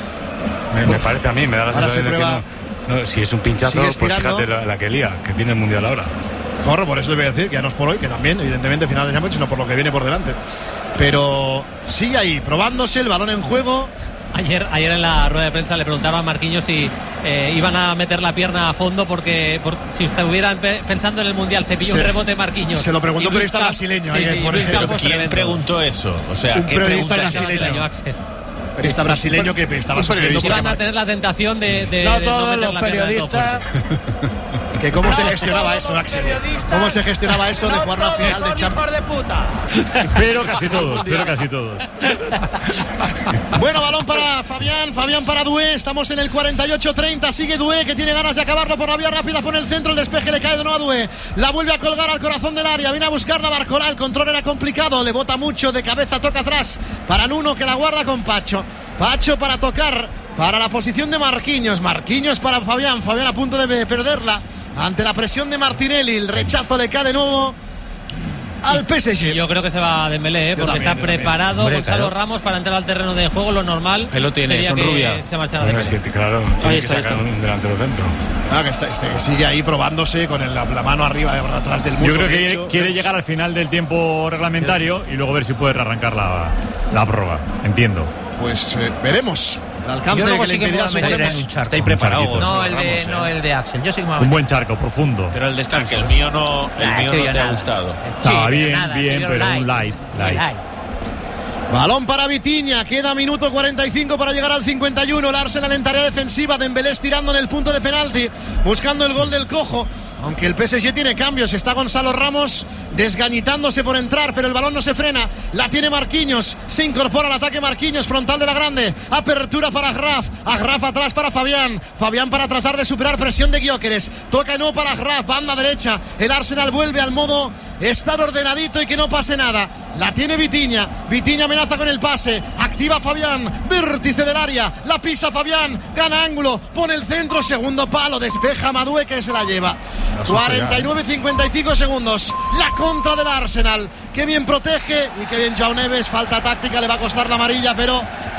Me parece a mí, me da la Ahora sensación se de que prueba. no, si es un pinchazo, Sigue pues estirando. fíjate la que lía, que tiene el Mundial ahora. corro, por eso le voy a decir que ya no es por hoy, que también, evidentemente, final de Champions, sino por lo que viene por delante. Pero sigue ahí, probándose el balón en juego. Ayer en la rueda de prensa le preguntaron a Marquinhos si iban a meter la pierna a fondo porque si estuvieran pensando en el Mundial se pilló un rebote Marquinhos. Se lo preguntó Y un Luis periodista Camp- brasileño. Sí, ayer sí, por Luis ejemplo. Campos ¿Quién tremendo. preguntó eso? O sea, Un ¿qué periodista pregunta es brasileño. Axel. Periodista brasileño que estaba sufriendo por Iban a tener la tentación de no meter la pierna del todo fuerte. que cómo se gestionaba eso, Axel. ¿Cómo se gestionaba eso de jugar una final de Champions? Pero casi todos. Bueno, balón para Fabián para Doué. Estamos en el 48-30. Sigue Doué, que tiene ganas de acabarlo por la vía rápida. Pone el centro, el despeje le cae de nuevo a Doué. La vuelve a colgar al corazón del área. Viene a buscarla Barcola. El control era complicado. Le bota mucho de cabeza, toca atrás para Nuno, que la guarda con Pacho. Pacho para tocar para la posición de Marquinhos. Marquinhos para Fabián. Fabián a punto de perderla ante la presión de Martinelli. El rechazo le cae de nuevo al PSG. Yo creo que se va a Dembélé, porque también, está yo preparado Hombre, Gonzalo claro. Ramos para entrar al terreno de juego. Lo normal Ahí lo tiene, sería que Sonrubia. se marchara Bueno, es Dembélé. que, claro, tiene que sacar un delantero centro. Ah, que sigue ahí probándose con la mano arriba, atrás del muslo Yo creo que derecho. quiere llegar al final del tiempo reglamentario y luego ver si puede rearrancar la prórroga. Entiendo. Pues veremos el alcance Yo luego que le sí que me impedirá voy a su meter puesto. en un charco. Está ahí preparado. charquito. No, Gonzalo Ramos, no el de Axel. Yo sí que me voy a Un meter. buen charco, profundo. Pero el descanso. Que el mío no te ha gustado. Ah, pero bien, nada, bien, pero pero un light. Balón para Vitinha, queda minuto 45 para llegar al 51. El Arsenal en tarea defensiva, Dembélé tirando en el punto de penalti, buscando el gol del cojo. Aunque el PSG tiene cambios, está Gonzalo Ramos desgañitándose por entrar, pero el balón no se frena. La tiene Marquinhos, se incorpora al ataque Marquinhos, frontal de la grande. Apertura para Agraf atrás para Fabián. Fabián para tratar de superar presión de Gyökeres. Toca de nuevo para Agraf, banda derecha. El Arsenal vuelve al modo estar ordenadito y que no pase nada. La tiene Vitinha. Vitinha amenaza con el pase. Activa Fabián. Vértice del área. La pisa Fabián. Gana ángulo. Pone el centro. Segundo palo. Despeja Madué, que se la lleva. 49-55 segundos. La contra del Arsenal. Qué bien protege y qué bien Joao Neves. Falta táctica. Le va a costar la amarilla, pero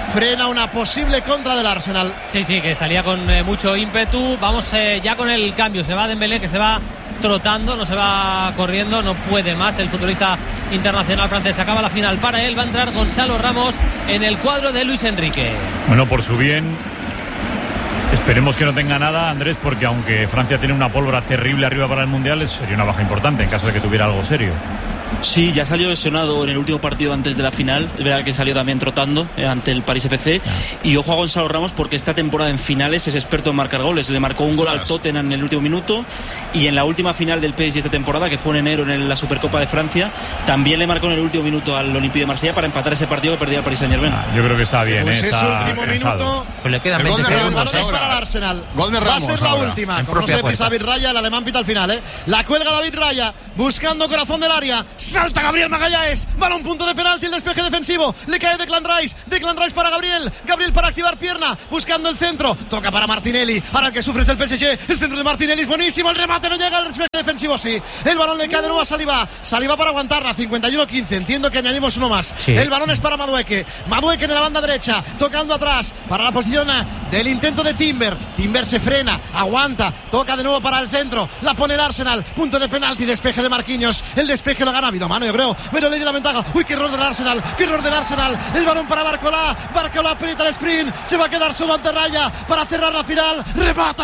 frena una posible contra del Arsenal. Sí, que salía con mucho ímpetu. Vamos ya con el cambio. Se va Dembélé, que se va trotando, no se va corriendo, no puede más el futbolista internacional francés. Acaba la final para él. Va a entrar Gonzalo Ramos en el cuadro de Luis Enrique. Bueno, por su bien, esperemos que no tenga nada, Andrés, porque aunque Francia tiene una pólvora terrible arriba para el Mundial, sería una baja importante en caso de que tuviera algo serio. Sí, ya salió lesionado en el último partido antes de la final. Es verdad que salió también trotando ante el París FC. Y ojo a Gonzalo Ramos, porque esta temporada en finales es experto en marcar goles. Le marcó un gol al Tottenham en el último minuto, y en la última final del PSG esta temporada, que fue en enero en la Supercopa de Francia, también le marcó en el último minuto al Olympique de Marsella para empatar ese partido que perdía el Paris Saint-Germain. Yo creo que está bien, pues está último minuto. Pues le quedan 20 segundos. El para el Arsenal. Gol de Ramos. Va a ser la última. Como no se pisa David Raya, el alemán pita al final. La cuelga David Raya, buscando corazón del área. Salta Gabriel Magallanes. Balón, punto de penalti, el despeje defensivo. Le cae Declan Rice. Declan Rice para Gabriel. Gabriel para activar pierna, buscando el centro. Toca para Martinelli. Ahora el que sufre es el PSG. El centro de Martinelli es buenísimo. El remate no llega al despeje defensivo, sí. El balón le cae de nuevo a Saliba. Saliba para aguantarla. 51-15. Entiendo que añadimos uno más. Sí. El balón es para Madueke. Madueke en la banda derecha, tocando atrás para la posición del intento de Timber. Timber se frena, aguanta, toca de nuevo para el centro. La pone el Arsenal. Punto de penalti, despeje de Marquinhos. El despeje lo gana, ha habido mano, yo creo. Pero le dio la ventaja. Uy, qué error del Arsenal. Qué error del Arsenal. El balón para Barcola. Barcola aprieta el sprint. Se va a quedar solo ante Raya para cerrar la final. Remata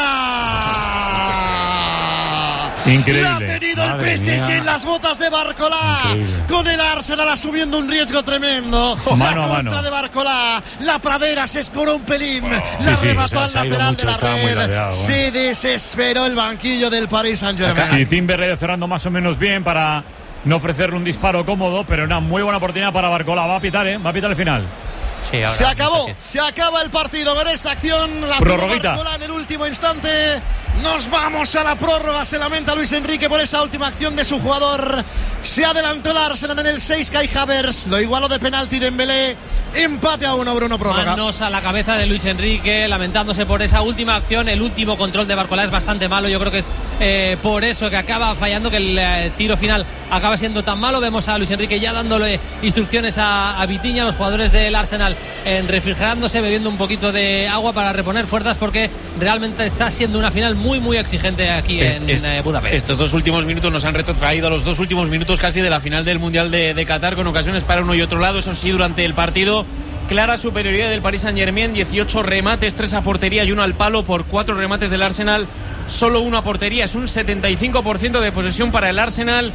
afuera. Increíble. La ha tenido el PSG en las botas de Barcola. Con el Arsenal asumiendo un riesgo tremendo. Mano a mano. Contra de Barcola. La pradera se escoró un pelín. La sí, remató al se ha ido lateral mucho, de estaba la muy red. ladeado, Se desesperó el banquillo del Paris Saint-Germain. Sí, Timber ha ido cerrando más o menos bien para no ofrecerle un disparo cómodo, pero una muy buena oportunidad para Barcola. Va a pitar el final. Sí, se acabó, se acaba el partido con esta acción. La prorroguita Barcola en el último instante. Nos vamos a la prórroga. Se lamenta Luis Enrique por esa última acción de su jugador. Se adelantó el Arsenal en el 6. Kai Havertz lo igualó de penalti Dembélé. Empate a 1, Bruno, prórroga. Manos a la cabeza de Luis Enrique, lamentándose por esa última acción. El último control de Barcola es bastante malo. Yo creo que es por eso que acaba fallando, que el tiro final acaba siendo tan malo. Vemos a Luis Enrique ya dándole instrucciones a Vitinha, los jugadores del Arsenal, refrigerándose, bebiendo un poquito de agua para reponer fuerzas, porque realmente está siendo una final muy exigente aquí en Budapest. Estos dos últimos minutos nos han retrotraído a los dos últimos minutos casi de la final del Mundial de Qatar, con ocasiones para uno y otro lado. Eso sí, durante el partido, clara superioridad del Paris Saint-Germain. 18 remates, 3 a portería y 1 al palo por 4 remates del Arsenal. Solo 1 a portería. Es un 75% de posesión para el Arsenal.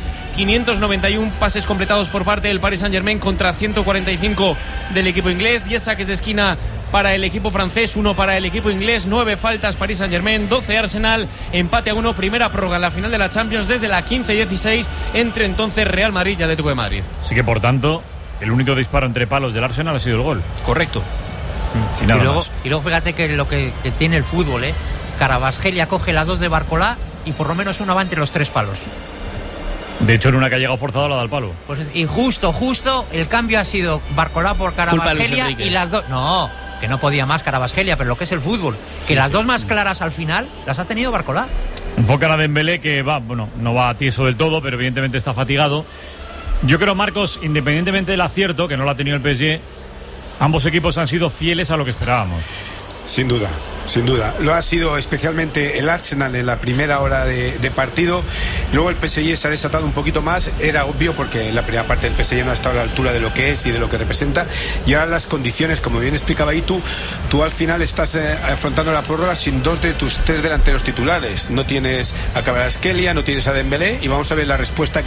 591 pases completados por parte del Paris Saint-Germain contra 145 del equipo inglés. 10 saques de esquina para el equipo francés, 1 para el equipo inglés. 9 faltas Paris Saint-Germain, 12 Arsenal. Empate a 1, primera prórroga en la final de la Champions desde la 15-16 entre entonces Real Madrid y Atlético de Madrid. Así que, por tanto, el único disparo entre palos del Arsenal ha sido el gol. Correcto. Y luego fíjate que lo que tiene el fútbol, Carabasgelia coge la 2 de Barcola y por lo menos uno va entre los 3 palos. De hecho, en una que ha llegado forzado la da al palo. Pues, y justo el cambio ha sido Barcola por Carabasgelia y las dos. No, que no podía más Carabasgelia, pero lo que es el fútbol, que las dos más claras al final las ha tenido Barcola. Enfocan a Dembélé, que no va tieso del todo, pero evidentemente está fatigado. Yo creo, Marcos, independientemente del acierto, que no lo ha tenido el PSG, ambos equipos han sido fieles a lo que esperábamos. Sin duda. Lo ha sido especialmente el Arsenal en la primera hora de partido. Luego el PSG se ha desatado un poquito más. Era obvio porque en la primera parte el PSG no ha estado a la altura de lo que es y de lo que representa. Y ahora las condiciones, como bien explicaba ahí tú al final estás afrontando la prórroga sin 2 de tus 3 delanteros titulares. No tienes a Kvaratskhelia, no tienes a Dembélé, y vamos a ver la respuesta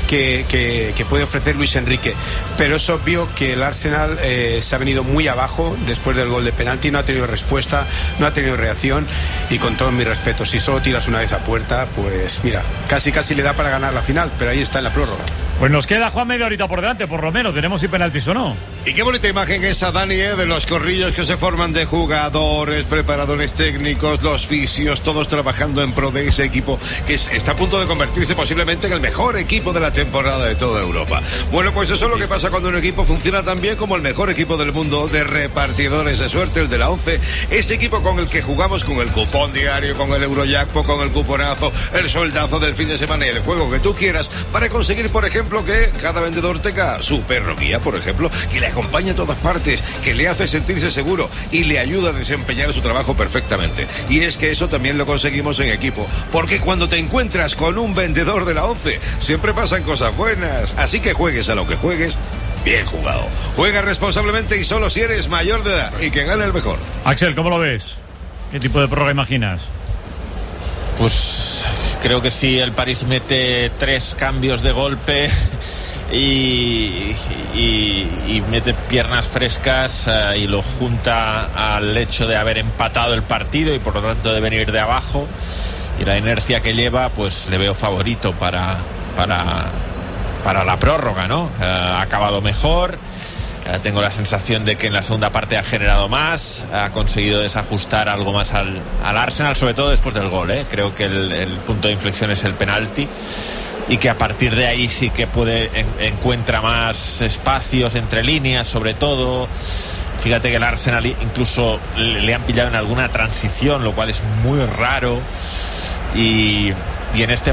que puede ofrecer Luis Enrique. Pero es obvio que el Arsenal se ha venido muy abajo después del gol de penalti. No ha tenido respuesta, no ha tenido reacción, y con todo mi respeto, si solo tiras una vez a puerta, pues mira, casi le da para ganar la final, pero ahí está en la prórroga. Pues nos queda, Juan, media horita por delante, por lo menos. Veremos si penaltis o no. Y qué bonita imagen esa, Dani, de los corrillos que se forman de jugadores, preparadores técnicos, los fisios, todos trabajando en pro de ese equipo que está a punto de convertirse posiblemente en el mejor equipo de la temporada de toda Europa. Bueno, pues eso es lo que pasa cuando un equipo funciona tan bien como el mejor equipo del mundo de repartidores de suerte, el de la 11. Ese equipo con el que jugamos con el cupón diario, con el Eurojackpot, con el cuponazo, el soldazo del fin de semana y el juego que tú quieras para conseguir, por ejemplo, ejemplo, que cada vendedor tenga su perro guía, por ejemplo, que le acompañe a todas partes, que le hace sentirse seguro y le ayuda a desempeñar su trabajo perfectamente. Y es que eso también lo conseguimos en equipo, porque cuando te encuentras con un vendedor de la ONCE, siempre pasan cosas buenas. Así que juegues a lo que juegues, bien jugado. Juega responsablemente y solo si eres mayor de edad, y que gane el mejor. Axel, ¿cómo lo ves? ¿Qué tipo de prórroga imaginas? Pues creo que si el París mete 3 cambios de golpe y mete piernas frescas y lo junta al hecho de haber empatado el partido y por lo tanto de venir de abajo y la inercia que lleva, pues le veo favorito para la prórroga, ¿no? Ha acabado mejor. Tengo la sensación de que en la segunda parte ha generado más, ha conseguido desajustar algo más al Arsenal, sobre todo después del gol, ¿eh? Creo que el punto de inflexión es el penalti y que a partir de ahí sí que encuentra más espacios entre líneas, sobre todo. Fíjate que el Arsenal incluso le han pillado en alguna transición, lo cual es muy raro, y en este